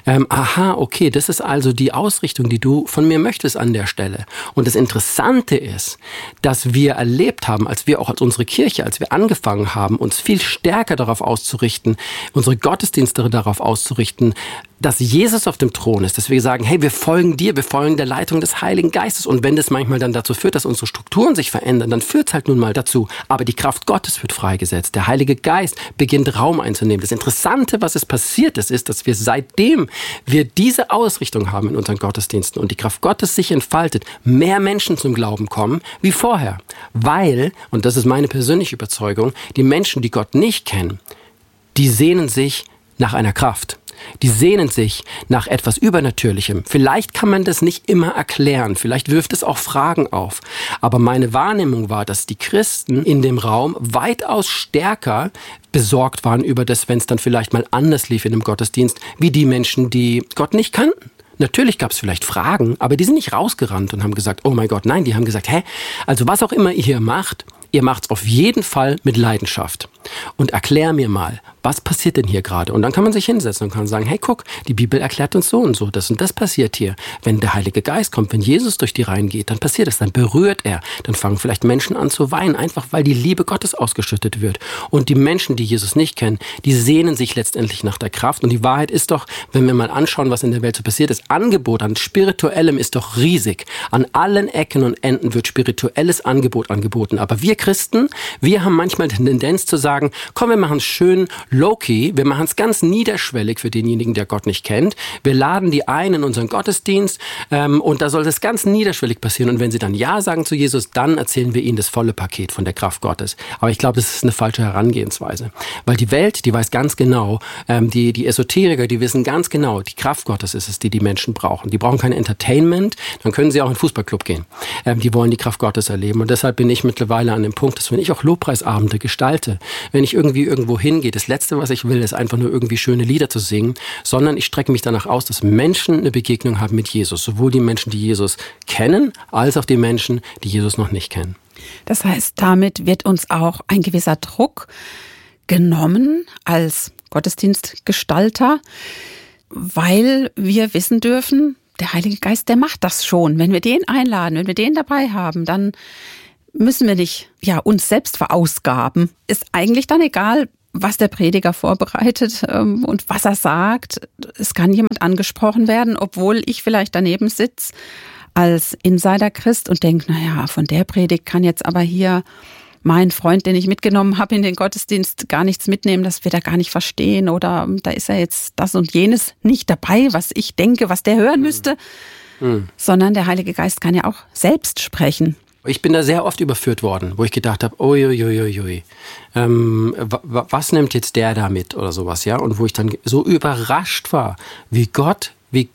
okay, das ist also die Ausrichtung, die du von mir möchtest an der Stelle. Und das Interessante ist, dass wir erlebt haben, als unsere Kirche, als wir angefangen haben, uns viel stärker darauf auszurichten, unsere Gottesdienste darauf auszurichten, dass Jesus auf dem Thron ist, dass wir sagen, hey, wir folgen dir, wir folgen der Leitung des Heiligen Geistes. Und wenn das manchmal dann dazu führt, dass unsere Strukturen sich verändern, dann führt es halt nun mal dazu. Aber die Kraft Gottes wird freigesetzt. Der Heilige Geist beginnt Raum einzunehmen. Das Interessante, was es passiert ist, dass wir seitdem wir diese Ausrichtung haben in unseren Gottesdiensten und die Kraft Gottes sich entfaltet, mehr Menschen zum Glauben kommen wie vorher. Weil, und das ist meine persönliche Überzeugung, die Menschen, die Gott nicht kennen, die sehnen sich nach einer Kraft. Die sehnen sich nach etwas Übernatürlichem. Vielleicht kann man das nicht immer erklären, vielleicht wirft es auch Fragen auf. Aber meine Wahrnehmung war, dass die Christen in dem Raum weitaus stärker besorgt waren über das, wenn es dann vielleicht mal anders lief in dem Gottesdienst, wie die Menschen, die Gott nicht kannten. Natürlich gab es vielleicht Fragen, aber die sind nicht rausgerannt und haben gesagt, oh mein Gott, nein, die haben gesagt, also was auch immer ihr hier macht, ihr macht's auf jeden Fall mit Leidenschaft. Und erklär mir mal, was passiert denn hier gerade? Und dann kann man sich hinsetzen und kann sagen, hey, guck, die Bibel erklärt uns so und so, das und das passiert hier. Wenn der Heilige Geist kommt, wenn Jesus durch die Reihen geht, dann passiert es, dann berührt er. Dann fangen vielleicht Menschen an zu weinen, einfach weil die Liebe Gottes ausgeschüttet wird. Und die Menschen, die Jesus nicht kennen, die sehnen sich letztendlich nach der Kraft. Und die Wahrheit ist doch, wenn wir mal anschauen, was in der Welt so passiert, das Angebot an Spirituellem ist doch riesig. An allen Ecken und Enden wird spirituelles Angebot angeboten. Aber wir Christen, wir haben manchmal die Tendenz zu sagen, komm, wir machen es schön low-key, wir machen es ganz niederschwellig für denjenigen, der Gott nicht kennt. Wir laden die ein in unseren Gottesdienst und da soll das ganz niederschwellig passieren. Und wenn sie dann Ja sagen zu Jesus, dann erzählen wir ihnen das volle Paket von der Kraft Gottes. Aber ich glaube, das ist eine falsche Herangehensweise. Weil die Welt, die weiß ganz genau, die Esoteriker, die wissen ganz genau, die Kraft Gottes ist es, die Menschen brauchen. Die brauchen kein Entertainment, dann können sie auch in den Fußballclub gehen. Die wollen die Kraft Gottes erleben. Und deshalb bin ich mittlerweile an dem Punkt, dass wenn ich auch Lobpreisabende gestalte, wenn ich irgendwie irgendwo hingehe, das Letzte, was ich will, ist einfach nur irgendwie schöne Lieder zu singen, sondern ich strecke mich danach aus, dass Menschen eine Begegnung haben mit Jesus. Sowohl die Menschen, die Jesus kennen, als auch die Menschen, die Jesus noch nicht kennen. Das heißt, damit wird uns auch ein gewisser Druck genommen als Gottesdienstgestalter, weil wir wissen dürfen, der Heilige Geist, der macht das schon. Wenn wir den einladen, wenn wir den dabei haben, dann müssen wir nicht uns selbst verausgaben. Ist eigentlich dann egal, was der Prediger vorbereitet und was er sagt. Es kann jemand angesprochen werden, obwohl ich vielleicht daneben sitze als Insider-Christ und denke, von der Predigt kann jetzt aber hier mein Freund, den ich mitgenommen habe in den Gottesdienst, gar nichts mitnehmen, das wird er gar nicht verstehen oder da ist ja jetzt das und jenes nicht dabei, was ich denke, was der hören müsste, sondern der Heilige Geist kann ja auch selbst sprechen. Ich bin da sehr oft überführt worden, wo ich gedacht habe, was nimmt jetzt der da mit oder sowas, ja? Und wo ich dann so überrascht war, wie Gott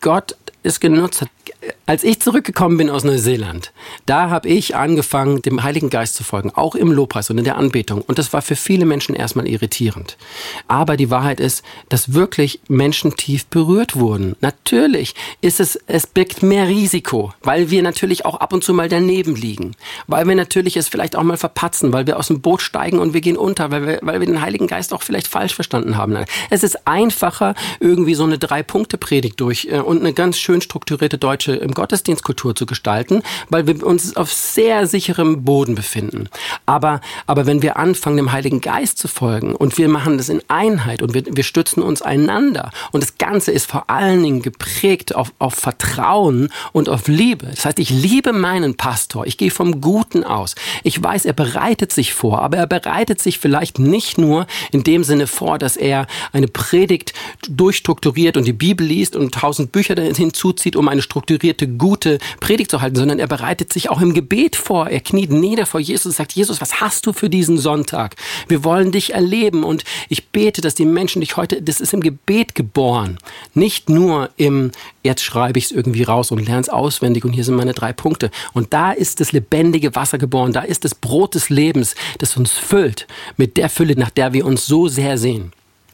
es genutzt hat. Als ich zurückgekommen bin aus Neuseeland, da habe ich angefangen, dem Heiligen Geist zu folgen, auch im Lobpreis und in der Anbetung. Und das war für viele Menschen erstmal irritierend. Aber die Wahrheit ist, dass wirklich Menschen tief berührt wurden. Natürlich es birgt mehr Risiko, weil wir natürlich auch ab und zu mal daneben liegen. Weil wir natürlich es vielleicht auch mal verpatzen, weil wir aus dem Boot steigen und wir gehen unter, weil wir den Heiligen Geist auch vielleicht falsch verstanden haben. Es ist einfacher, irgendwie so eine 3-Punkte-Predigt und eine ganz schön strukturierte deutsche im Gottesdienstkultur zu gestalten, weil wir uns auf sehr sicherem Boden befinden. Aber wenn wir anfangen, dem Heiligen Geist zu folgen und wir machen das in Einheit und wir stützen uns einander und das Ganze ist vor allen Dingen geprägt auf Vertrauen und auf Liebe. Das heißt, ich liebe meinen Pastor, ich gehe vom Guten aus. Ich weiß, er bereitet sich vor, aber er bereitet sich vielleicht nicht nur in dem Sinne vor, dass er eine Predigt durchstrukturiert und die Bibel liest und 1000 Bücher hinzuzieht, um eine strukturierte, gute Predigt zu halten, sondern er bereitet sich auch im Gebet vor. Er kniet nieder vor Jesus und sagt, Jesus, was hast du für diesen Sonntag? Wir wollen dich erleben und ich bete, dass die Menschen dich heute, das ist im Gebet geboren. Nicht nur jetzt schreibe ich es irgendwie raus und lerne es auswendig und hier sind meine 3 Punkte. Und da ist das lebendige Wasser geboren, da ist das Brot des Lebens, das uns füllt mit der Fülle, nach der wir uns so sehr sehen.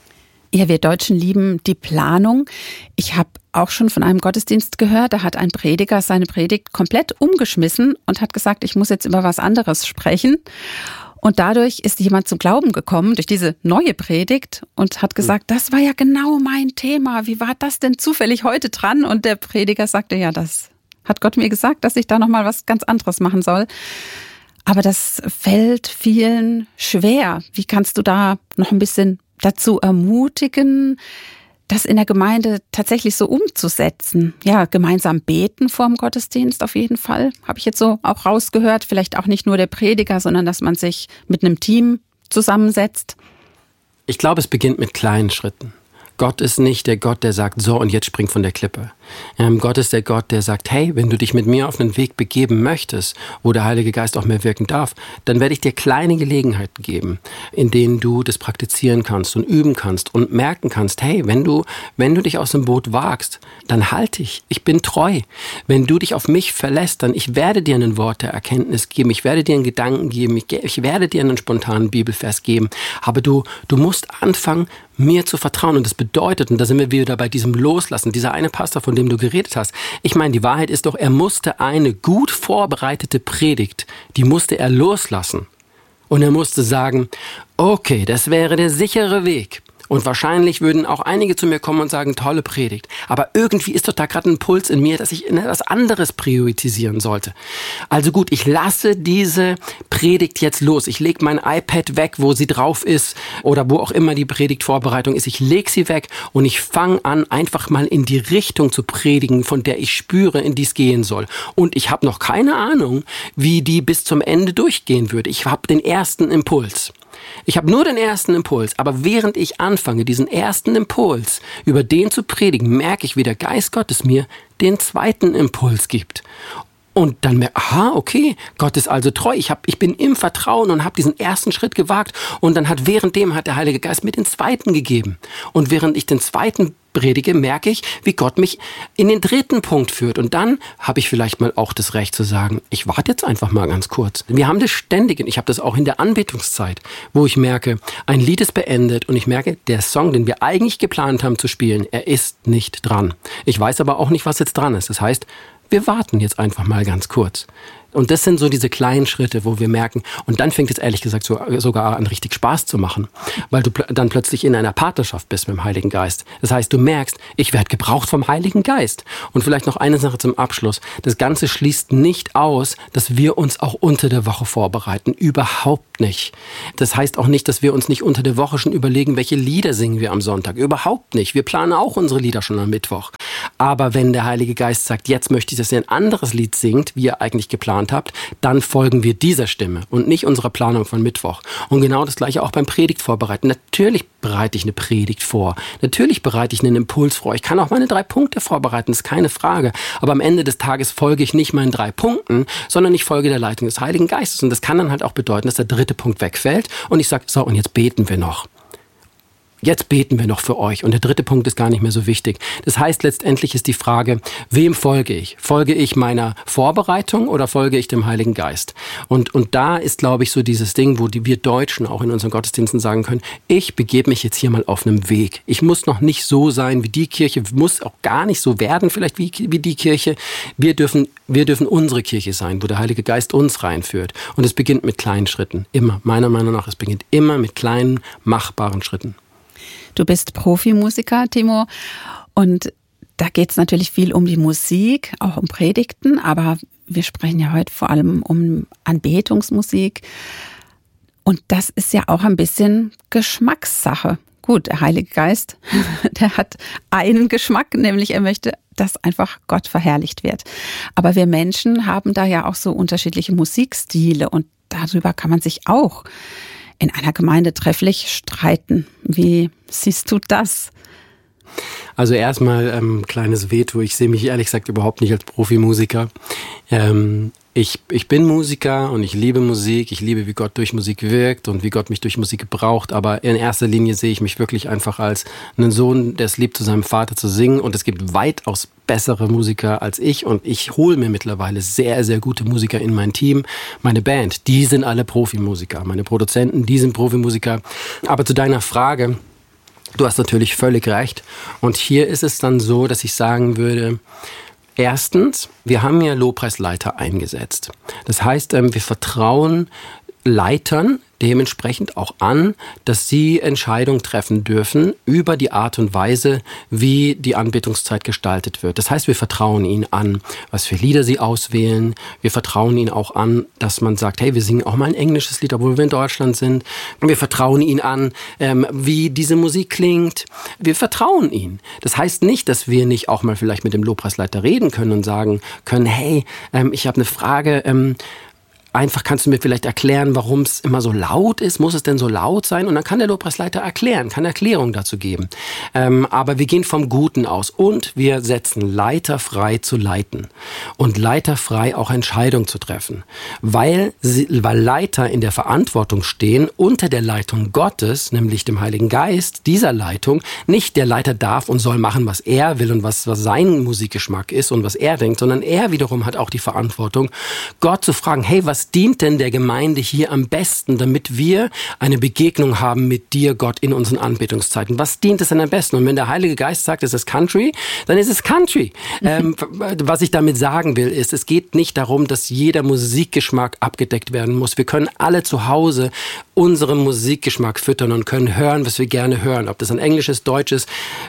Ja, wir Deutschen lieben die Planung. Ich habe auch schon von einem Gottesdienst gehört, da hat ein Prediger seine Predigt komplett umgeschmissen und hat gesagt, ich muss jetzt über was anderes sprechen. Und dadurch ist jemand zum Glauben gekommen, durch diese neue Predigt und hat gesagt, das war ja genau mein Thema. Wie war das denn zufällig heute dran? Und der Prediger sagte, ja, das hat Gott mir gesagt, dass ich da nochmal was ganz anderes machen soll. Aber das fällt vielen schwer. Wie kannst du da noch ein bisschen dazu ermutigen, das in der Gemeinde tatsächlich so umzusetzen? Ja, gemeinsam beten vorm Gottesdienst auf jeden Fall. Habe ich jetzt so auch rausgehört. Vielleicht auch nicht nur der Prediger, sondern dass man sich mit einem Team zusammensetzt. Ich glaube, es beginnt mit kleinen Schritten. Gott ist nicht der Gott, der sagt, so und jetzt spring von der Klippe. Gott ist der Gott, der sagt, hey, wenn du dich mit mir auf einen Weg begeben möchtest, wo der Heilige Geist auch mehr wirken darf, dann werde ich dir kleine Gelegenheiten geben, in denen du das praktizieren kannst und üben kannst und merken kannst, hey, wenn du dich aus dem Boot wagst, dann halt dich, ich bin treu. Wenn du dich auf mich verlässt, dann ich werde dir ein Wort der Erkenntnis geben, ich werde dir einen Gedanken geben, ich werde dir einen spontanen Bibelvers geben, aber du musst anfangen, mir zu vertrauen. Und das bedeutet, und da sind wir wieder bei diesem Loslassen, dieser eine Pastor, von dem du geredet hast. Ich meine, die Wahrheit ist doch, er musste eine gut vorbereitete Predigt, die musste er loslassen. Und er musste sagen, okay, das wäre der sichere Weg. Und wahrscheinlich würden auch einige zu mir kommen und sagen, tolle Predigt. Aber irgendwie ist doch da gerade ein Puls in mir, dass ich etwas anderes priorisieren sollte. Also gut, ich lasse diese Predigt jetzt los. Ich lege mein iPad weg, wo sie drauf ist oder wo auch immer die Predigtvorbereitung ist. Ich lege sie weg und ich fange an, einfach mal in die Richtung zu predigen, von der ich spüre, in die es gehen soll. Und ich habe noch keine Ahnung, wie die bis zum Ende durchgehen würde. Ich habe den ersten Impuls. Ich habe nur den ersten Impuls, aber während ich anfange, diesen ersten Impuls über den zu predigen, merke ich, wie der Geist Gottes mir den zweiten Impuls gibt. Und dann merke ich, aha, okay, Gott ist also treu. Ich bin im Vertrauen und habe diesen ersten Schritt gewagt. Und dann hat der Heilige Geist mir den zweiten gegeben. Und während ich den zweiten predige, merke ich, wie Gott mich in den dritten Punkt führt. Und dann habe ich vielleicht mal auch das Recht zu sagen, ich warte jetzt einfach mal ganz kurz. Wir haben das ständig, ich habe das auch in der Anbetungszeit, wo ich merke, ein Lied ist beendet und ich merke, der Song, den wir eigentlich geplant haben zu spielen, er ist nicht dran. Ich weiß aber auch nicht, was jetzt dran ist. Das heißt, wir warten jetzt einfach mal ganz kurz. Und das sind so diese kleinen Schritte, wo wir merken, und dann fängt es ehrlich gesagt sogar an, richtig Spaß zu machen, weil du dann plötzlich in einer Partnerschaft bist mit dem Heiligen Geist. Das heißt, du merkst, ich werde gebraucht vom Heiligen Geist. Und vielleicht noch eine Sache zum Abschluss. Das Ganze schließt nicht aus, dass wir uns auch unter der Woche vorbereiten. Überhaupt nicht. Das heißt auch nicht, dass wir uns nicht unter der Woche schon überlegen, welche Lieder singen wir am Sonntag. Überhaupt nicht. Wir planen auch unsere Lieder schon am Mittwoch. Aber wenn der Heilige Geist sagt, jetzt möchte ich, dass ihr ein anderes Lied singt, wie ihr eigentlich geplant habt, dann folgen wir dieser Stimme und nicht unserer Planung von Mittwoch. Und genau das Gleiche auch beim Predigt vorbereiten. Natürlich bereite ich eine Predigt vor. Natürlich bereite ich einen Impuls vor. Ich kann auch meine 3 Punkte vorbereiten, ist keine Frage. Aber am Ende des Tages folge ich nicht meinen 3 Punkten, sondern ich folge der Leitung des Heiligen Geistes. Und das kann dann halt auch bedeuten, dass der 3. Punkt wegfällt und ich sage, so, und jetzt beten wir noch. Jetzt beten wir noch für euch. Und der 3. Punkt ist gar nicht mehr so wichtig. Das heißt, letztendlich ist die Frage, wem folge ich? Folge ich meiner Vorbereitung oder folge ich dem Heiligen Geist? Und da ist, glaube ich, so dieses Ding, wo wir Deutschen auch in unseren Gottesdiensten sagen können, ich begebe mich jetzt hier mal auf einem Weg. Ich muss noch nicht so sein wie die Kirche, muss auch gar nicht so werden vielleicht wie die Kirche. Wir dürfen unsere Kirche sein, wo der Heilige Geist uns reinführt. Und es beginnt mit kleinen Schritten. Immer. Meiner Meinung nach, es beginnt immer mit kleinen, machbaren Schritten. Du bist Profimusiker, Timo, und da geht es natürlich viel um die Musik, auch um Predigten, aber wir sprechen ja heute vor allem um Anbetungsmusik und das ist ja auch ein bisschen Geschmackssache. Gut, der Heilige Geist, der hat einen Geschmack, nämlich er möchte, dass einfach Gott verherrlicht wird. Aber wir Menschen haben da ja auch so unterschiedliche Musikstile und darüber kann man sich auch in einer Gemeinde trefflich streiten. Wie siehst du das? Also erstmal kleines Veto. Ich sehe mich ehrlich gesagt überhaupt nicht als Profimusiker. Ich bin Musiker und ich liebe Musik. Ich liebe, wie Gott durch Musik wirkt und wie Gott mich durch Musik gebraucht. Aber in erster Linie sehe ich mich wirklich einfach als einen Sohn, der es liebt, zu seinem Vater zu singen. Und es gibt weitaus bessere Musiker als ich. Und ich hole mir mittlerweile sehr, sehr gute Musiker in mein Team. Meine Band, die sind alle Profimusiker. Meine Produzenten, die sind Profimusiker. Aber zu deiner Frage, du hast natürlich völlig recht. Und hier ist es dann so, dass ich sagen würde, erstens, wir haben ja Lobpreisleiter eingesetzt. Das heißt, wir vertrauen Leitern dementsprechend auch an, dass sie Entscheidungen treffen dürfen über die Art und Weise, wie die Anbetungszeit gestaltet wird. Das heißt, wir vertrauen ihnen an, was für Lieder sie auswählen. Wir vertrauen ihnen auch an, dass man sagt, hey, wir singen auch mal ein englisches Lied, obwohl wir in Deutschland sind. Wir vertrauen ihnen an, wie diese Musik klingt. Wir vertrauen ihnen. Das heißt nicht, dass wir nicht auch mal vielleicht mit dem Lobpreisleiter reden können und sagen können, hey, ich habe eine Frage, einfach kannst du mir vielleicht erklären, warum es immer so laut ist? Muss es denn so laut sein? Und dann kann der Lobpreisleiter erklären, kann Erklärung dazu geben. Aber wir gehen vom Guten aus und wir setzen Leiter frei zu leiten und Leiter frei auch Entscheidungen zu treffen. Weil Leiter in der Verantwortung stehen unter der Leitung Gottes, nämlich dem Heiligen Geist, dieser Leitung. Nicht der Leiter darf und soll machen, was er will und was sein Musikgeschmack ist und was er denkt, sondern er wiederum hat auch die Verantwortung, Gott zu fragen, hey, was dient denn der Gemeinde hier am besten, damit wir eine Begegnung haben mit dir, Gott, in unseren Anbetungszeiten? Was dient es denn am besten? Und wenn der Heilige Geist sagt, es ist Country, dann ist es Country. Was ich damit sagen will, ist, es geht nicht darum, dass jeder Musikgeschmack abgedeckt werden muss. Wir können alle zu Hause unseren Musikgeschmack füttern und können hören, was wir gerne hören. Ob das ein englisches, deutsches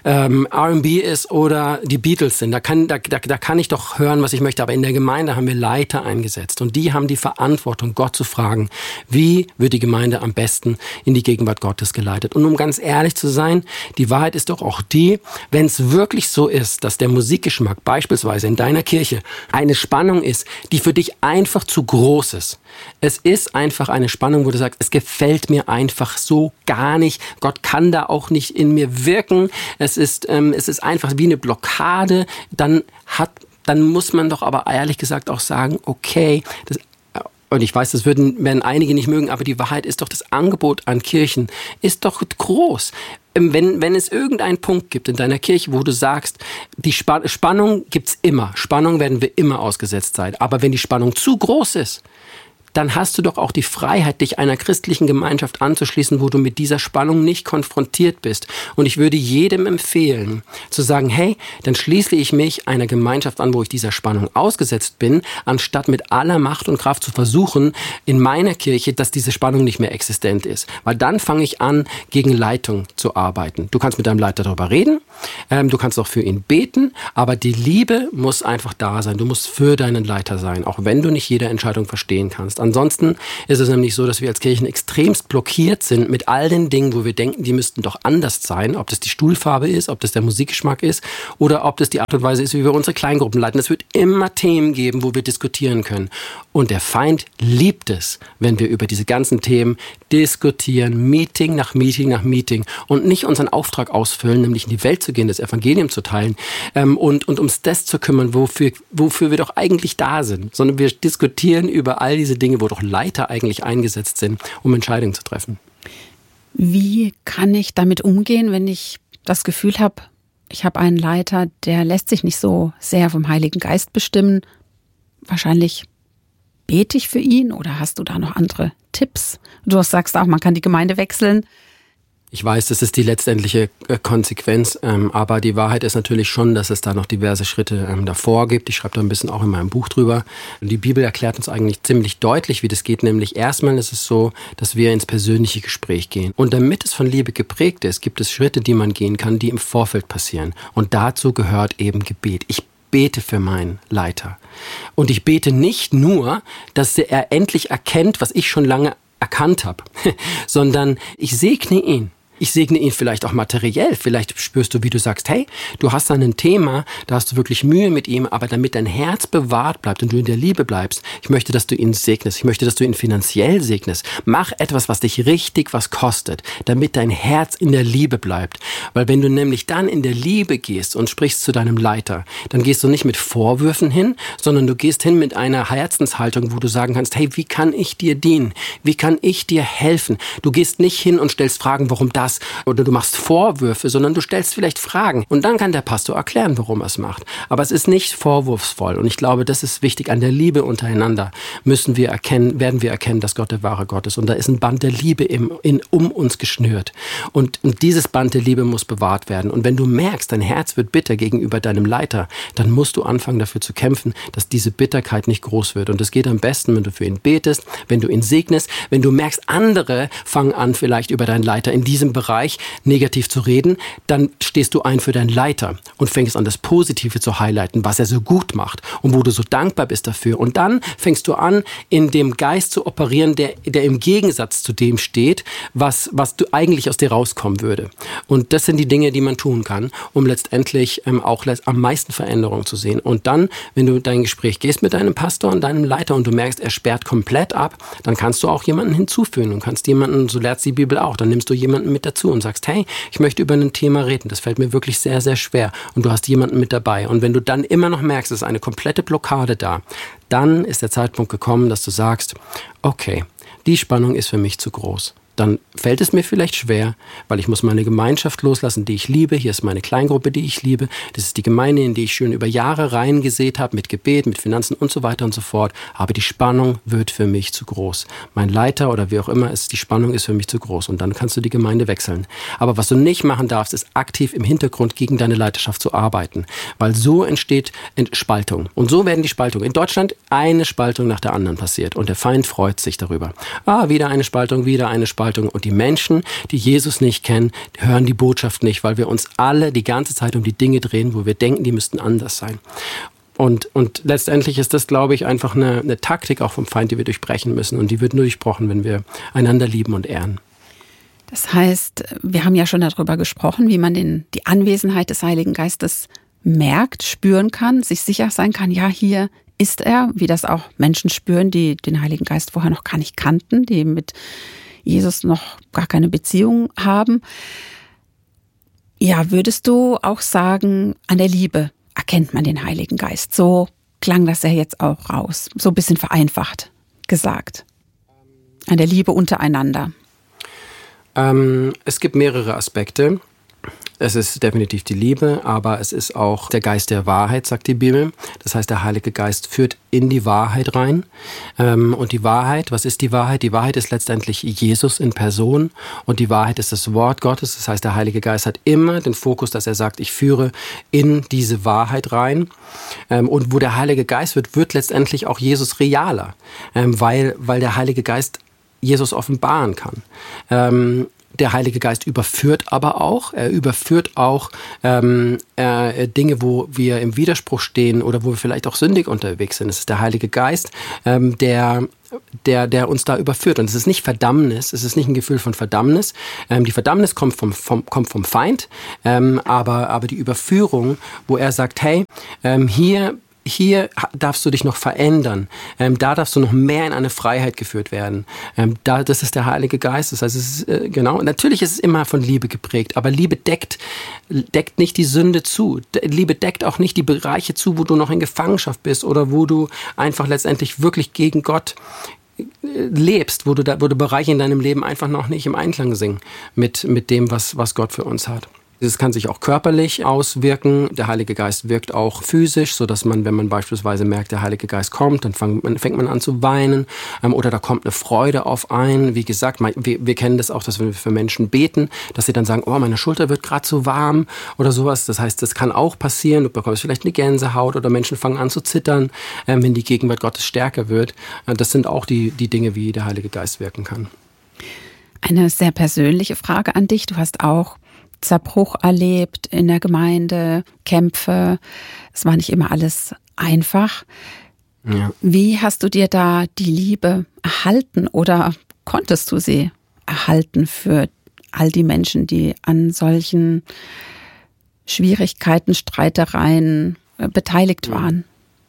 R&B ist oder die Beatles sind. Da kann ich doch hören, was ich möchte. Aber in der Gemeinde haben wir Leiter eingesetzt. Und die haben die Verantwortung, Gott zu fragen, wie wird die Gemeinde am besten in die Gegenwart Gottes geleitet. Und um ganz ehrlich zu sein, die Wahrheit ist doch auch die, wenn es wirklich so ist, dass der Musikgeschmack beispielsweise in deiner Kirche eine Spannung ist, die für dich einfach zu groß ist. Es ist einfach eine Spannung, wo du sagst, es gefällt mir einfach so gar nicht. Gott kann da auch nicht in mir wirken. Es ist einfach wie eine Blockade. Dann hat dann muss man doch aber ehrlich gesagt auch sagen, okay, und ich weiß, das werden einige nicht mögen, aber die Wahrheit ist doch, das Angebot an Kirchen ist doch groß. Wenn es irgendeinen Punkt gibt in deiner Kirche, wo du sagst, die Spannung gibt's immer, Spannung werden wir immer ausgesetzt sein, aber wenn die Spannung zu groß ist, dann hast du doch auch die Freiheit, dich einer christlichen Gemeinschaft anzuschließen, wo du mit dieser Spannung nicht konfrontiert bist. Und ich würde jedem empfehlen, zu sagen, hey, dann schließe ich mich einer Gemeinschaft an, wo ich dieser Spannung ausgesetzt bin, anstatt mit aller Macht und Kraft zu versuchen, in meiner Kirche, dass diese Spannung nicht mehr existent ist. Weil dann fange ich an, gegen Leitung zu arbeiten. Du kannst mit deinem Leiter darüber reden, du kannst auch für ihn beten, aber die Liebe muss einfach da sein. Du musst für deinen Leiter sein, auch wenn du nicht jede Entscheidung verstehen kannst. Ansonsten ist es nämlich so, dass wir als Kirchen extremst blockiert sind mit all den Dingen, wo wir denken, die müssten doch anders sein. Ob das die Stuhlfarbe ist, ob das der Musikgeschmack ist oder ob das die Art und Weise ist, wie wir unsere Kleingruppen leiten. Es wird immer Themen geben, wo wir diskutieren können. Und der Feind liebt es, wenn wir über diese ganzen Themen diskutieren, Meeting nach Meeting nach Meeting und nicht unseren Auftrag ausfüllen, nämlich in die Welt zu gehen, das Evangelium zu teilen und ums das zu kümmern, wofür wir doch eigentlich da sind, sondern wir diskutieren über all diese Dinge, wo doch Leiter eigentlich eingesetzt sind, um Entscheidungen zu treffen. Wie kann ich damit umgehen, wenn ich das Gefühl habe, ich habe einen Leiter, der lässt sich nicht so sehr vom Heiligen Geist bestimmen? Wahrscheinlich bete ich für ihn oder hast du da noch andere Tipps? Du sagst auch, man kann die Gemeinde wechseln. Ich weiß, das ist die letztendliche Konsequenz, aber die Wahrheit ist natürlich schon, dass es da noch diverse Schritte davor gibt. Ich schreibe da ein bisschen auch in meinem Buch drüber. Die Bibel erklärt uns eigentlich ziemlich deutlich, wie das geht. Nämlich erstmal ist es so, dass wir ins persönliche Gespräch gehen. Und damit es von Liebe geprägt ist, gibt es Schritte, die man gehen kann, die im Vorfeld passieren. Und dazu gehört eben Gebet. Ich bete für meinen Leiter. Und ich bete nicht nur, dass er endlich erkennt, was ich schon lange erkannt habe, sondern ich segne ihn. Ich segne ihn vielleicht auch materiell. Vielleicht spürst du, wie du sagst, hey, du hast da ein Thema, da hast du wirklich Mühe mit ihm, aber damit dein Herz bewahrt bleibt und du in der Liebe bleibst, ich möchte, dass du ihn segnest. Ich möchte, dass du ihn finanziell segnest. Mach etwas, was dich richtig was kostet, damit dein Herz in der Liebe bleibt. Weil wenn du nämlich dann in der Liebe gehst und sprichst zu deinem Leiter, dann gehst du nicht mit Vorwürfen hin, sondern du gehst hin mit einer Herzenshaltung, wo du sagen kannst, hey, wie kann ich dir dienen? Wie kann ich dir helfen? Du gehst nicht hin und stellst Fragen, warum das oder du machst Vorwürfe, sondern du stellst vielleicht Fragen. Und dann kann der Pastor erklären, warum er es macht. Aber es ist nicht vorwurfsvoll. Und ich glaube, das ist wichtig. An der Liebe untereinander werden wir erkennen, dass Gott der wahre Gott ist. Und da ist ein Band der Liebe um uns geschnürt. Und dieses Band der Liebe muss bewahrt werden. Und wenn du merkst, dein Herz wird bitter gegenüber deinem Leiter, dann musst du anfangen, dafür zu kämpfen, dass diese Bitterkeit nicht groß wird. Und es geht am besten, wenn du für ihn betest, wenn du ihn segnest, wenn du merkst, andere fangen an, vielleicht über deinen Leiter in diesem Bereich negativ zu reden, dann stehst du ein für deinen Leiter und fängst an, das Positive zu highlighten, was er so gut macht und wo du so dankbar bist dafür. Und dann fängst du an, in dem Geist zu operieren, der im Gegensatz zu dem steht, was du eigentlich aus dir rauskommen würde. Und das sind die Dinge, die man tun kann, um letztendlich auch am meisten Veränderungen zu sehen. Und dann, wenn du dein Gespräch gehst mit deinem Pastor und deinem Leiter und du merkst, er sperrt komplett ab, dann kannst du auch jemanden hinzufügen. Du kannst jemanden, so lehrt die Bibel auch, dann nimmst du jemanden mit dazu und sagst, hey, ich möchte über ein Thema reden, das fällt mir wirklich sehr, sehr schwer und du hast jemanden mit dabei. Und wenn du dann immer noch merkst, es ist eine komplette Blockade da, dann ist der Zeitpunkt gekommen, dass du sagst, okay, die Spannung ist für mich zu groß. Dann fällt es mir vielleicht schwer, weil ich muss meine Gemeinschaft loslassen, die ich liebe. Hier ist meine Kleingruppe, die ich liebe. Das ist die Gemeinde, in die ich schön über Jahre reingesät habe, mit Gebet, mit Finanzen und so weiter und so fort. Aber die Spannung wird für mich zu groß. Mein Leiter oder wie auch immer ist, die Spannung ist für mich zu groß. Und dann kannst du die Gemeinde wechseln. Aber was du nicht machen darfst, ist aktiv im Hintergrund gegen deine Leiterschaft zu arbeiten. Weil so entsteht Spaltung. Und so werden die Spaltungen. In Deutschland eine Spaltung nach der anderen passiert. Und der Feind freut sich darüber. Wieder eine Spaltung, wieder eine Spaltung. Und die Menschen, die Jesus nicht kennen, hören die Botschaft nicht, weil wir uns alle die ganze Zeit um die Dinge drehen, wo wir denken, die müssten anders sein. Und letztendlich ist das, glaube ich, einfach eine Taktik auch vom Feind, die wir durchbrechen müssen. Und die wird nur durchbrochen, wenn wir einander lieben und ehren. Das heißt, wir haben ja schon darüber gesprochen, wie man die Anwesenheit des Heiligen Geistes merkt, spüren kann, sich sicher sein kann, ja, hier ist er, wie das auch Menschen spüren, die den Heiligen Geist vorher noch gar nicht kannten, die mit Jesus noch gar keine Beziehung haben. Ja, würdest du auch sagen, an der Liebe erkennt man den Heiligen Geist? So klang das ja jetzt auch raus, so ein bisschen vereinfacht gesagt. An der Liebe untereinander. Es gibt mehrere Aspekte. Es ist definitiv die Liebe, aber es ist auch der Geist der Wahrheit, sagt die Bibel. Das heißt, der Heilige Geist führt in die Wahrheit rein. Und die Wahrheit, was ist die Wahrheit? Die Wahrheit ist letztendlich Jesus in Person und die Wahrheit ist das Wort Gottes. Das heißt, der Heilige Geist hat immer den Fokus, dass er sagt, ich führe in diese Wahrheit rein. Und wo der Heilige Geist wird letztendlich auch Jesus realer, weil der Heilige Geist Jesus offenbaren kann. Der Heilige Geist überführt aber auch. Er überführt auch Dinge, wo wir im Widerspruch stehen oder wo wir vielleicht auch sündig unterwegs sind. Es ist der Heilige Geist, der uns da überführt. Und es ist nicht Verdammnis, es ist nicht ein Gefühl von Verdammnis. Die Verdammnis kommt vom Feind, aber die Überführung, wo er sagt, hey, hier darfst du dich noch verändern. Da darfst du noch mehr in eine Freiheit geführt werden. Das ist der Heilige Geist. Das heißt, es ist, genau. Natürlich ist es immer von Liebe geprägt, aber Liebe deckt nicht die Sünde zu. Liebe deckt auch nicht die Bereiche zu, wo du noch in Gefangenschaft bist oder wo du einfach letztendlich wirklich gegen Gott lebst, wo du Bereiche in deinem Leben einfach noch nicht im Einklang sind mit dem, was Gott für uns hat. Es kann sich auch körperlich auswirken. Der Heilige Geist wirkt auch physisch, sodass man, wenn man beispielsweise merkt, der Heilige Geist kommt, dann fängt man an zu weinen oder da kommt eine Freude auf einen. Wie gesagt, wir kennen das auch, dass wir für Menschen beten, dass sie dann sagen, oh, meine Schulter wird gerade so warm oder sowas. Das heißt, das kann auch passieren. Du bekommst vielleicht eine Gänsehaut oder Menschen fangen an zu zittern, wenn die Gegenwart Gottes stärker wird. Das sind auch die Dinge, wie der Heilige Geist wirken kann. Eine sehr persönliche Frage an dich. Du hast auch Zerbruch erlebt in der Gemeinde, Kämpfe. Es war nicht immer alles einfach. Ja. Wie hast du dir da die Liebe erhalten oder konntest du sie erhalten für all die Menschen, die an solchen Schwierigkeiten, Streitereien beteiligt waren?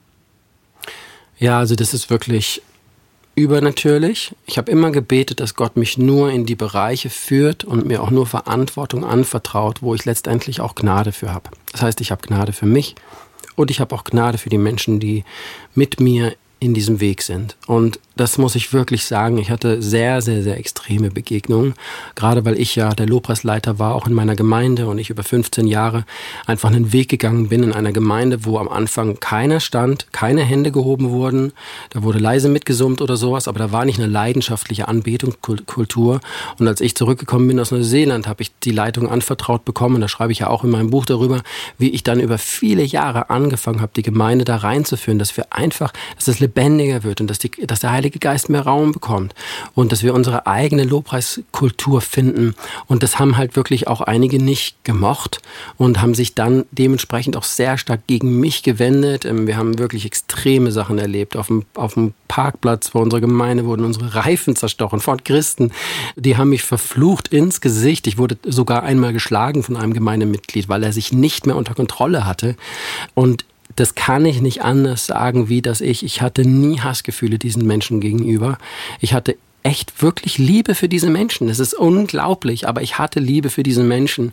Ja, also das ist wirklich übernatürlich. Ich habe immer gebetet, dass Gott mich nur in die Bereiche führt und mir auch nur Verantwortung anvertraut, wo ich letztendlich auch Gnade für habe. Das heißt, ich habe Gnade für mich und ich habe auch Gnade für die Menschen, die mit mir in diesem Weg sind. Und das muss ich wirklich sagen, ich hatte sehr, sehr, sehr extreme Begegnungen, gerade weil ich ja der Lobpreisleiter war, auch in meiner Gemeinde und ich über 15 Jahre einfach einen Weg gegangen bin in einer Gemeinde, wo am Anfang keiner stand, keine Hände gehoben wurden, da wurde leise mitgesummt oder sowas, aber da war nicht eine leidenschaftliche Anbetungskultur. Und als ich zurückgekommen bin aus Neuseeland, habe ich die Leitung anvertraut bekommen, da schreibe ich ja auch in meinem Buch darüber, wie ich dann über viele Jahre angefangen habe, die Gemeinde da reinzuführen, dass es lebendiger wird und dass der Heilige Geist mehr Raum bekommt und dass wir unsere eigene Lobpreiskultur finden. Und das haben halt wirklich auch einige nicht gemocht und haben sich dann dementsprechend auch sehr stark gegen mich gewendet. Wir haben wirklich extreme Sachen erlebt. Auf dem Parkplatz vor unserer Gemeinde wurden unsere Reifen zerstochen von Christen. Die haben mich verflucht ins Gesicht. Ich wurde sogar einmal geschlagen von einem Gemeindemitglied, weil er sich nicht mehr unter Kontrolle hatte. Und das kann ich nicht anders sagen, wie dass ich hatte nie Hassgefühle diesen Menschen gegenüber. Ich hatte echt wirklich Liebe für diese Menschen. Das ist unglaublich, aber ich hatte Liebe für diese Menschen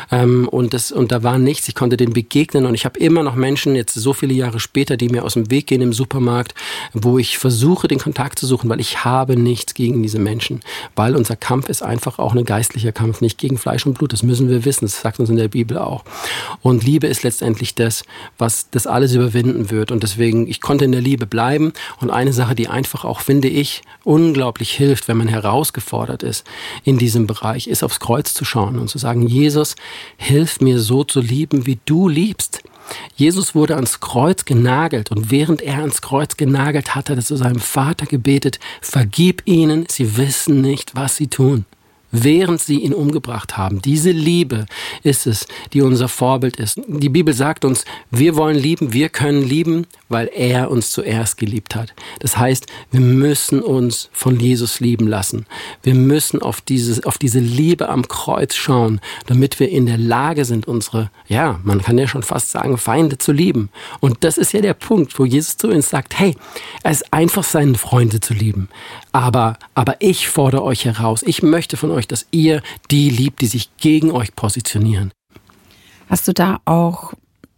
und da war nichts. Ich konnte denen begegnen und ich habe immer noch Menschen, jetzt so viele Jahre später, die mir aus dem Weg gehen im Supermarkt, wo ich versuche, den Kontakt zu suchen, weil ich habe nichts gegen diese Menschen, weil unser Kampf ist einfach auch ein geistlicher Kampf, nicht gegen Fleisch und Blut. Das müssen wir wissen, das sagt uns in der Bibel auch. Und Liebe ist letztendlich das, was das alles überwinden wird und deswegen, ich konnte in der Liebe bleiben und eine Sache, die einfach auch, finde ich, unglaublich hilft, wenn man herausgefordert ist in diesem Bereich, ist aufs Kreuz zu schauen und zu sagen, Jesus, hilf mir so zu lieben, wie du liebst. Jesus wurde ans Kreuz genagelt und während er ans Kreuz genagelt hat, hat er zu seinem Vater gebetet, vergib ihnen, sie wissen nicht, was sie tun. Während sie ihn umgebracht haben. Diese Liebe ist es, die unser Vorbild ist. Die Bibel sagt uns, wir wollen lieben, wir können lieben, weil er uns zuerst geliebt hat. Das heißt, wir müssen uns von Jesus lieben lassen. Wir müssen auf diese Liebe am Kreuz schauen, damit wir in der Lage sind, unsere, ja, man kann ja schon fast sagen, Feinde zu lieben. Und das ist ja der Punkt, wo Jesus zu uns sagt, hey, es ist einfach, seine Freunde zu lieben. Aber ich fordere euch heraus, ich möchte von euch, dass ihr die liebt, die sich gegen euch positionieren. Hast du da auch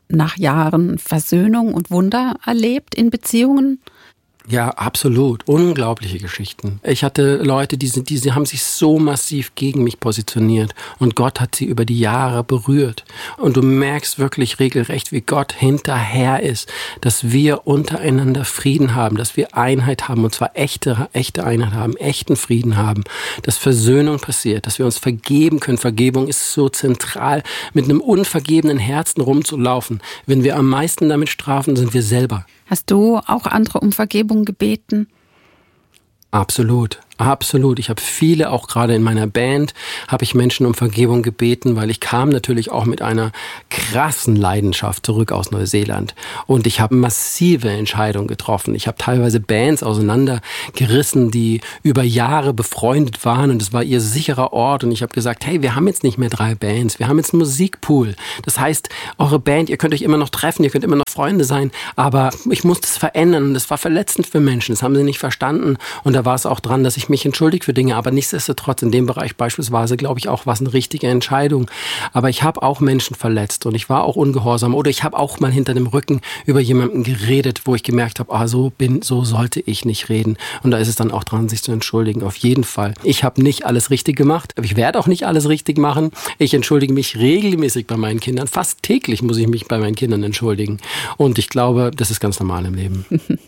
nach Jahren Versöhnung und Wunder erlebt in Beziehungen? Ja, absolut. Unglaubliche Geschichten. Ich hatte Leute, die haben sich so massiv gegen mich positioniert und Gott hat sie über die Jahre berührt. Und du merkst wirklich regelrecht, wie Gott hinterher ist, dass wir untereinander Frieden haben, dass wir Einheit haben und zwar echte Einheit haben, echten Frieden haben, dass Versöhnung passiert, dass wir uns vergeben können. Vergebung ist so zentral, mit einem unvergebenen Herzen rumzulaufen. Wenn wir am meisten damit strafen, sind wir selber. Hast du auch andere um Vergebung gebeten? Absolut. Absolut. Ich habe viele, auch gerade in meiner Band, habe ich Menschen um Vergebung gebeten, weil ich kam natürlich auch mit einer krassen Leidenschaft zurück aus Neuseeland. Und ich habe massive Entscheidungen getroffen. Ich habe teilweise Bands auseinandergerissen, die über Jahre befreundet waren und es war ihr sicherer Ort. Und ich habe gesagt, hey, wir haben jetzt nicht mehr 3 Bands, wir haben jetzt einen Musikpool. Das heißt, eure Band, ihr könnt euch immer noch treffen, ihr könnt immer noch Freunde sein, aber ich muss das verändern und das war verletzend für Menschen. Das haben sie nicht verstanden und da war es auch dran, dass ich mich entschuldigt für Dinge, aber nichtsdestotrotz in dem Bereich beispielsweise, glaube ich, auch war es eine richtige Entscheidung. Aber ich habe auch Menschen verletzt und ich war auch ungehorsam oder ich habe auch mal hinter dem Rücken über jemanden geredet, wo ich gemerkt habe, so sollte ich nicht reden. Und da ist es dann auch dran, sich zu entschuldigen. Auf jeden Fall. Ich habe nicht alles richtig gemacht, aber ich werde auch nicht alles richtig machen. Ich entschuldige mich regelmäßig bei meinen Kindern. Fast täglich muss ich mich bei meinen Kindern entschuldigen. Und ich glaube, das ist ganz normal im Leben.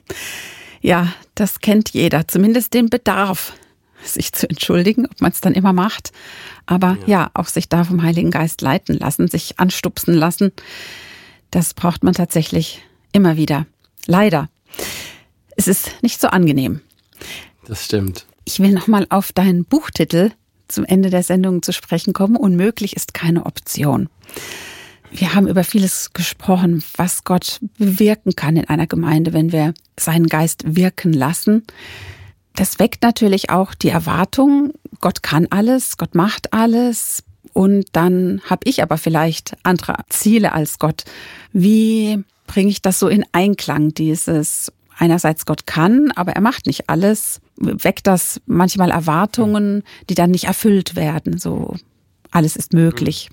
Ja, das kennt jeder, zumindest den Bedarf, sich zu entschuldigen, ob man es dann immer macht. Aber ja, auch sich da vom Heiligen Geist leiten lassen, sich anstupsen lassen, das braucht man tatsächlich immer wieder. Leider. Es ist nicht so angenehm. Das stimmt. Ich will nochmal auf deinen Buchtitel zum Ende der Sendung zu sprechen kommen. Unmöglich ist keine Option. Wir haben über vieles gesprochen, was Gott bewirken kann in einer Gemeinde, wenn wir seinen Geist wirken lassen. Das weckt natürlich auch die Erwartung, Gott kann alles, Gott macht alles. Und dann habe ich aber vielleicht andere Ziele als Gott. Wie bringe ich das so in Einklang, dieses einerseits Gott kann, aber er macht nicht alles? Weckt das manchmal Erwartungen, die dann nicht erfüllt werden? So, alles ist möglich.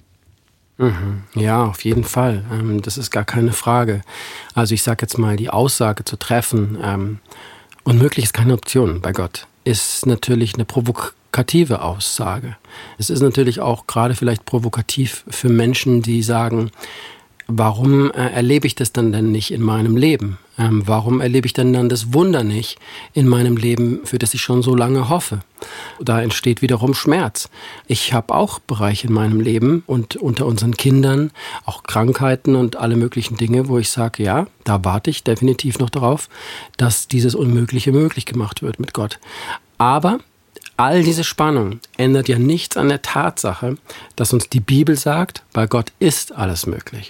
Ja, auf jeden Fall. Das ist gar keine Frage. Also ich sage jetzt mal, die Aussage zu treffen, unmöglich ist keine Option bei Gott, ist natürlich eine provokative Aussage. Es ist natürlich auch gerade vielleicht provokativ für Menschen, die sagen, warum erlebe ich das dann denn nicht in meinem Leben? Warum erlebe ich denn dann das Wunder nicht in meinem Leben, für das ich schon so lange hoffe? Da entsteht wiederum Schmerz. Ich habe auch Bereiche in meinem Leben und unter unseren Kindern auch Krankheiten und alle möglichen Dinge, wo ich sage, ja, da warte ich definitiv noch darauf, dass dieses Unmögliche möglich gemacht wird mit Gott. Aber all diese Spannung ändert ja nichts an der Tatsache, dass uns die Bibel sagt, bei Gott ist alles möglich.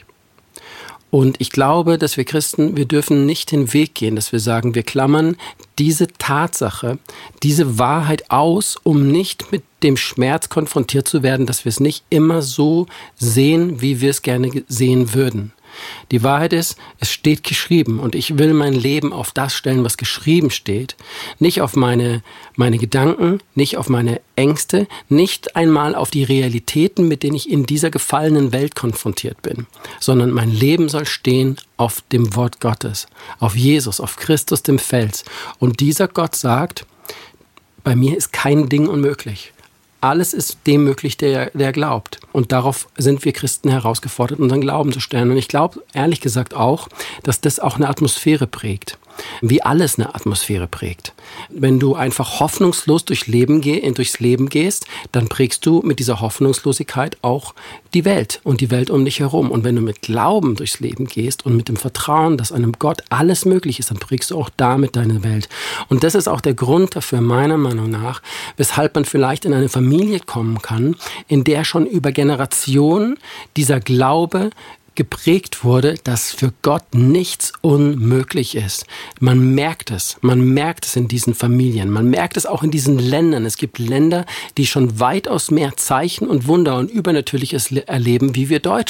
Und ich glaube, dass wir Christen, wir dürfen nicht den Weg gehen, dass wir sagen, wir klammern diese Tatsache, diese Wahrheit aus, um nicht mit dem Schmerz konfrontiert zu werden, dass wir es nicht immer so sehen, wie wir es gerne sehen würden. Die Wahrheit ist, es steht geschrieben und ich will mein Leben auf das stellen, was geschrieben steht. Nicht auf meine Gedanken, nicht auf meine Ängste, nicht einmal auf die Realitäten, mit denen ich in dieser gefallenen Welt konfrontiert bin, sondern mein Leben soll stehen auf dem Wort Gottes, auf Jesus, auf Christus, dem Fels. Und dieser Gott sagt, bei mir ist kein Ding unmöglich. Alles ist dem möglich, der glaubt. Und darauf sind wir Christen herausgefordert, unseren Glauben zu stellen. Und ich glaube, ehrlich gesagt auch, dass das auch eine Atmosphäre prägt. Wie alles eine Atmosphäre prägt. Wenn du einfach hoffnungslos durchs Leben gehst, dann prägst du mit dieser Hoffnungslosigkeit auch die Welt und die Welt um dich herum. Und wenn du mit Glauben durchs Leben gehst und mit dem Vertrauen, dass einem Gott alles möglich ist, dann prägst du auch damit deine Welt. Und das ist auch der Grund dafür, meiner Meinung nach, weshalb man vielleicht in eine Familie kommen kann, in der schon über Generationen dieser Glaube geprägt wurde, dass für Gott nichts unmöglich ist. Man merkt es in diesen Familien, man merkt es auch in diesen Ländern. Es gibt Länder, die schon weitaus mehr Zeichen und Wunder und Übernatürliches erleben, wie wir Deutschen.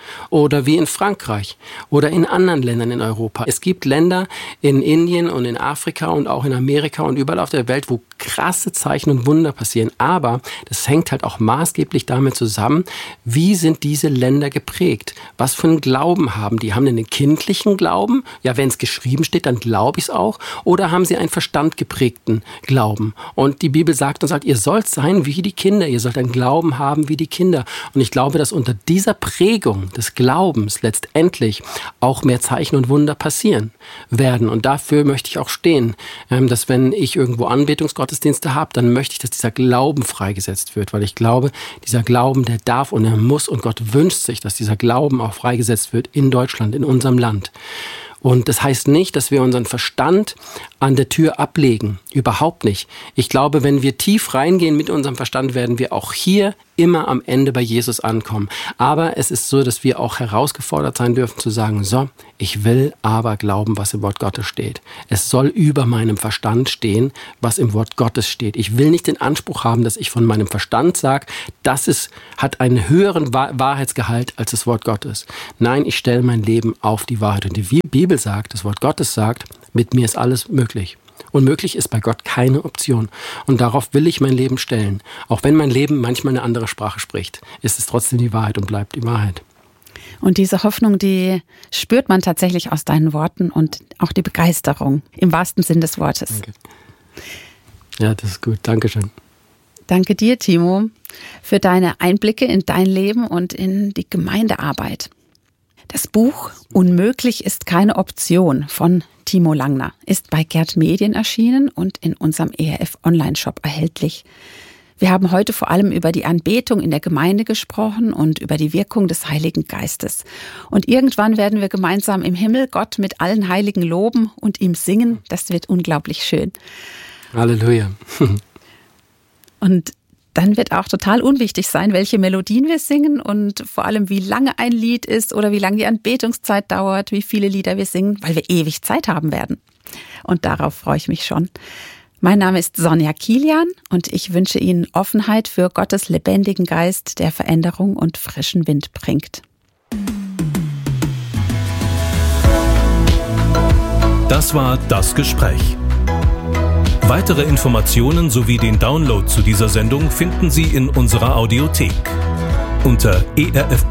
Oder wie in Frankreich oder in anderen Ländern in Europa. Es gibt Länder in Indien und in Afrika und auch in Amerika und überall auf der Welt, wo krasse Zeichen und Wunder passieren. Aber das hängt halt auch maßgeblich damit zusammen, wie sind diese Länder geprägt? Was für einen Glauben haben die? Haben die einen kindlichen Glauben? Ja, wenn es geschrieben steht, dann glaube ich es auch. Oder haben sie einen verstandgeprägten Glauben? Und die Bibel sagt ihr sollt sein wie die Kinder. Ihr sollt einen Glauben haben wie die Kinder. Und ich glaube, dass unter dieser Prägung des Glaubens letztendlich auch mehr Zeichen und Wunder passieren werden. Und dafür möchte ich auch stehen, dass wenn ich irgendwo Anbetungsgottesdienste habe, dann möchte ich, dass dieser Glauben freigesetzt wird, weil ich glaube, dieser Glauben, der darf und er muss und Gott wünscht sich, dass dieser Glauben auch freigesetzt wird in Deutschland, in unserem Land. Und das heißt nicht, dass wir unseren Verstand an der Tür ablegen. Überhaupt nicht. Ich glaube, wenn wir tief reingehen mit unserem Verstand, werden wir auch hier immer am Ende bei Jesus ankommen. Aber es ist so, dass wir auch herausgefordert sein dürfen zu sagen, so, ich will aber glauben, was im Wort Gottes steht. Es soll über meinem Verstand stehen, was im Wort Gottes steht. Ich will nicht den Anspruch haben, dass ich von meinem Verstand sage, hat einen höheren Wahrheitsgehalt als das Wort Gottes. Nein, ich stelle mein Leben auf die Wahrheit. Und die Bibel sagt, das Wort Gottes sagt, mit mir ist alles möglich. Unmöglich ist bei Gott keine Option. Und darauf will ich mein Leben stellen. Auch wenn mein Leben manchmal eine andere Sprache spricht, ist es trotzdem die Wahrheit und bleibt die Wahrheit. Und diese Hoffnung, die spürt man tatsächlich aus deinen Worten und auch die Begeisterung im wahrsten Sinn des Wortes. Danke. Ja, das ist gut. Dankeschön. Danke dir, Timo, für deine Einblicke in dein Leben und in die Gemeindearbeit. Das Buch Unmöglich ist keine Option von Timo Langner ist bei Gerd Medien erschienen und in unserem ERF Online-Shop erhältlich. Wir haben heute vor allem über die Anbetung in der Gemeinde gesprochen und über die Wirkung des Heiligen Geistes. Und irgendwann werden wir gemeinsam im Himmel Gott mit allen Heiligen loben und ihm singen. Das wird unglaublich schön. Halleluja. Und dann wird auch total unwichtig sein, welche Melodien wir singen und vor allem, wie lange ein Lied ist oder wie lange die Anbetungszeit dauert, wie viele Lieder wir singen, weil wir ewig Zeit haben werden. Und darauf freue ich mich schon. Mein Name ist Sonja Kilian und ich wünsche Ihnen Offenheit für Gottes lebendigen Geist, der Veränderung und frischen Wind bringt. Das war Das Gespräch. Weitere Informationen sowie den Download zu dieser Sendung finden Sie in unserer Audiothek unter erfplus.org.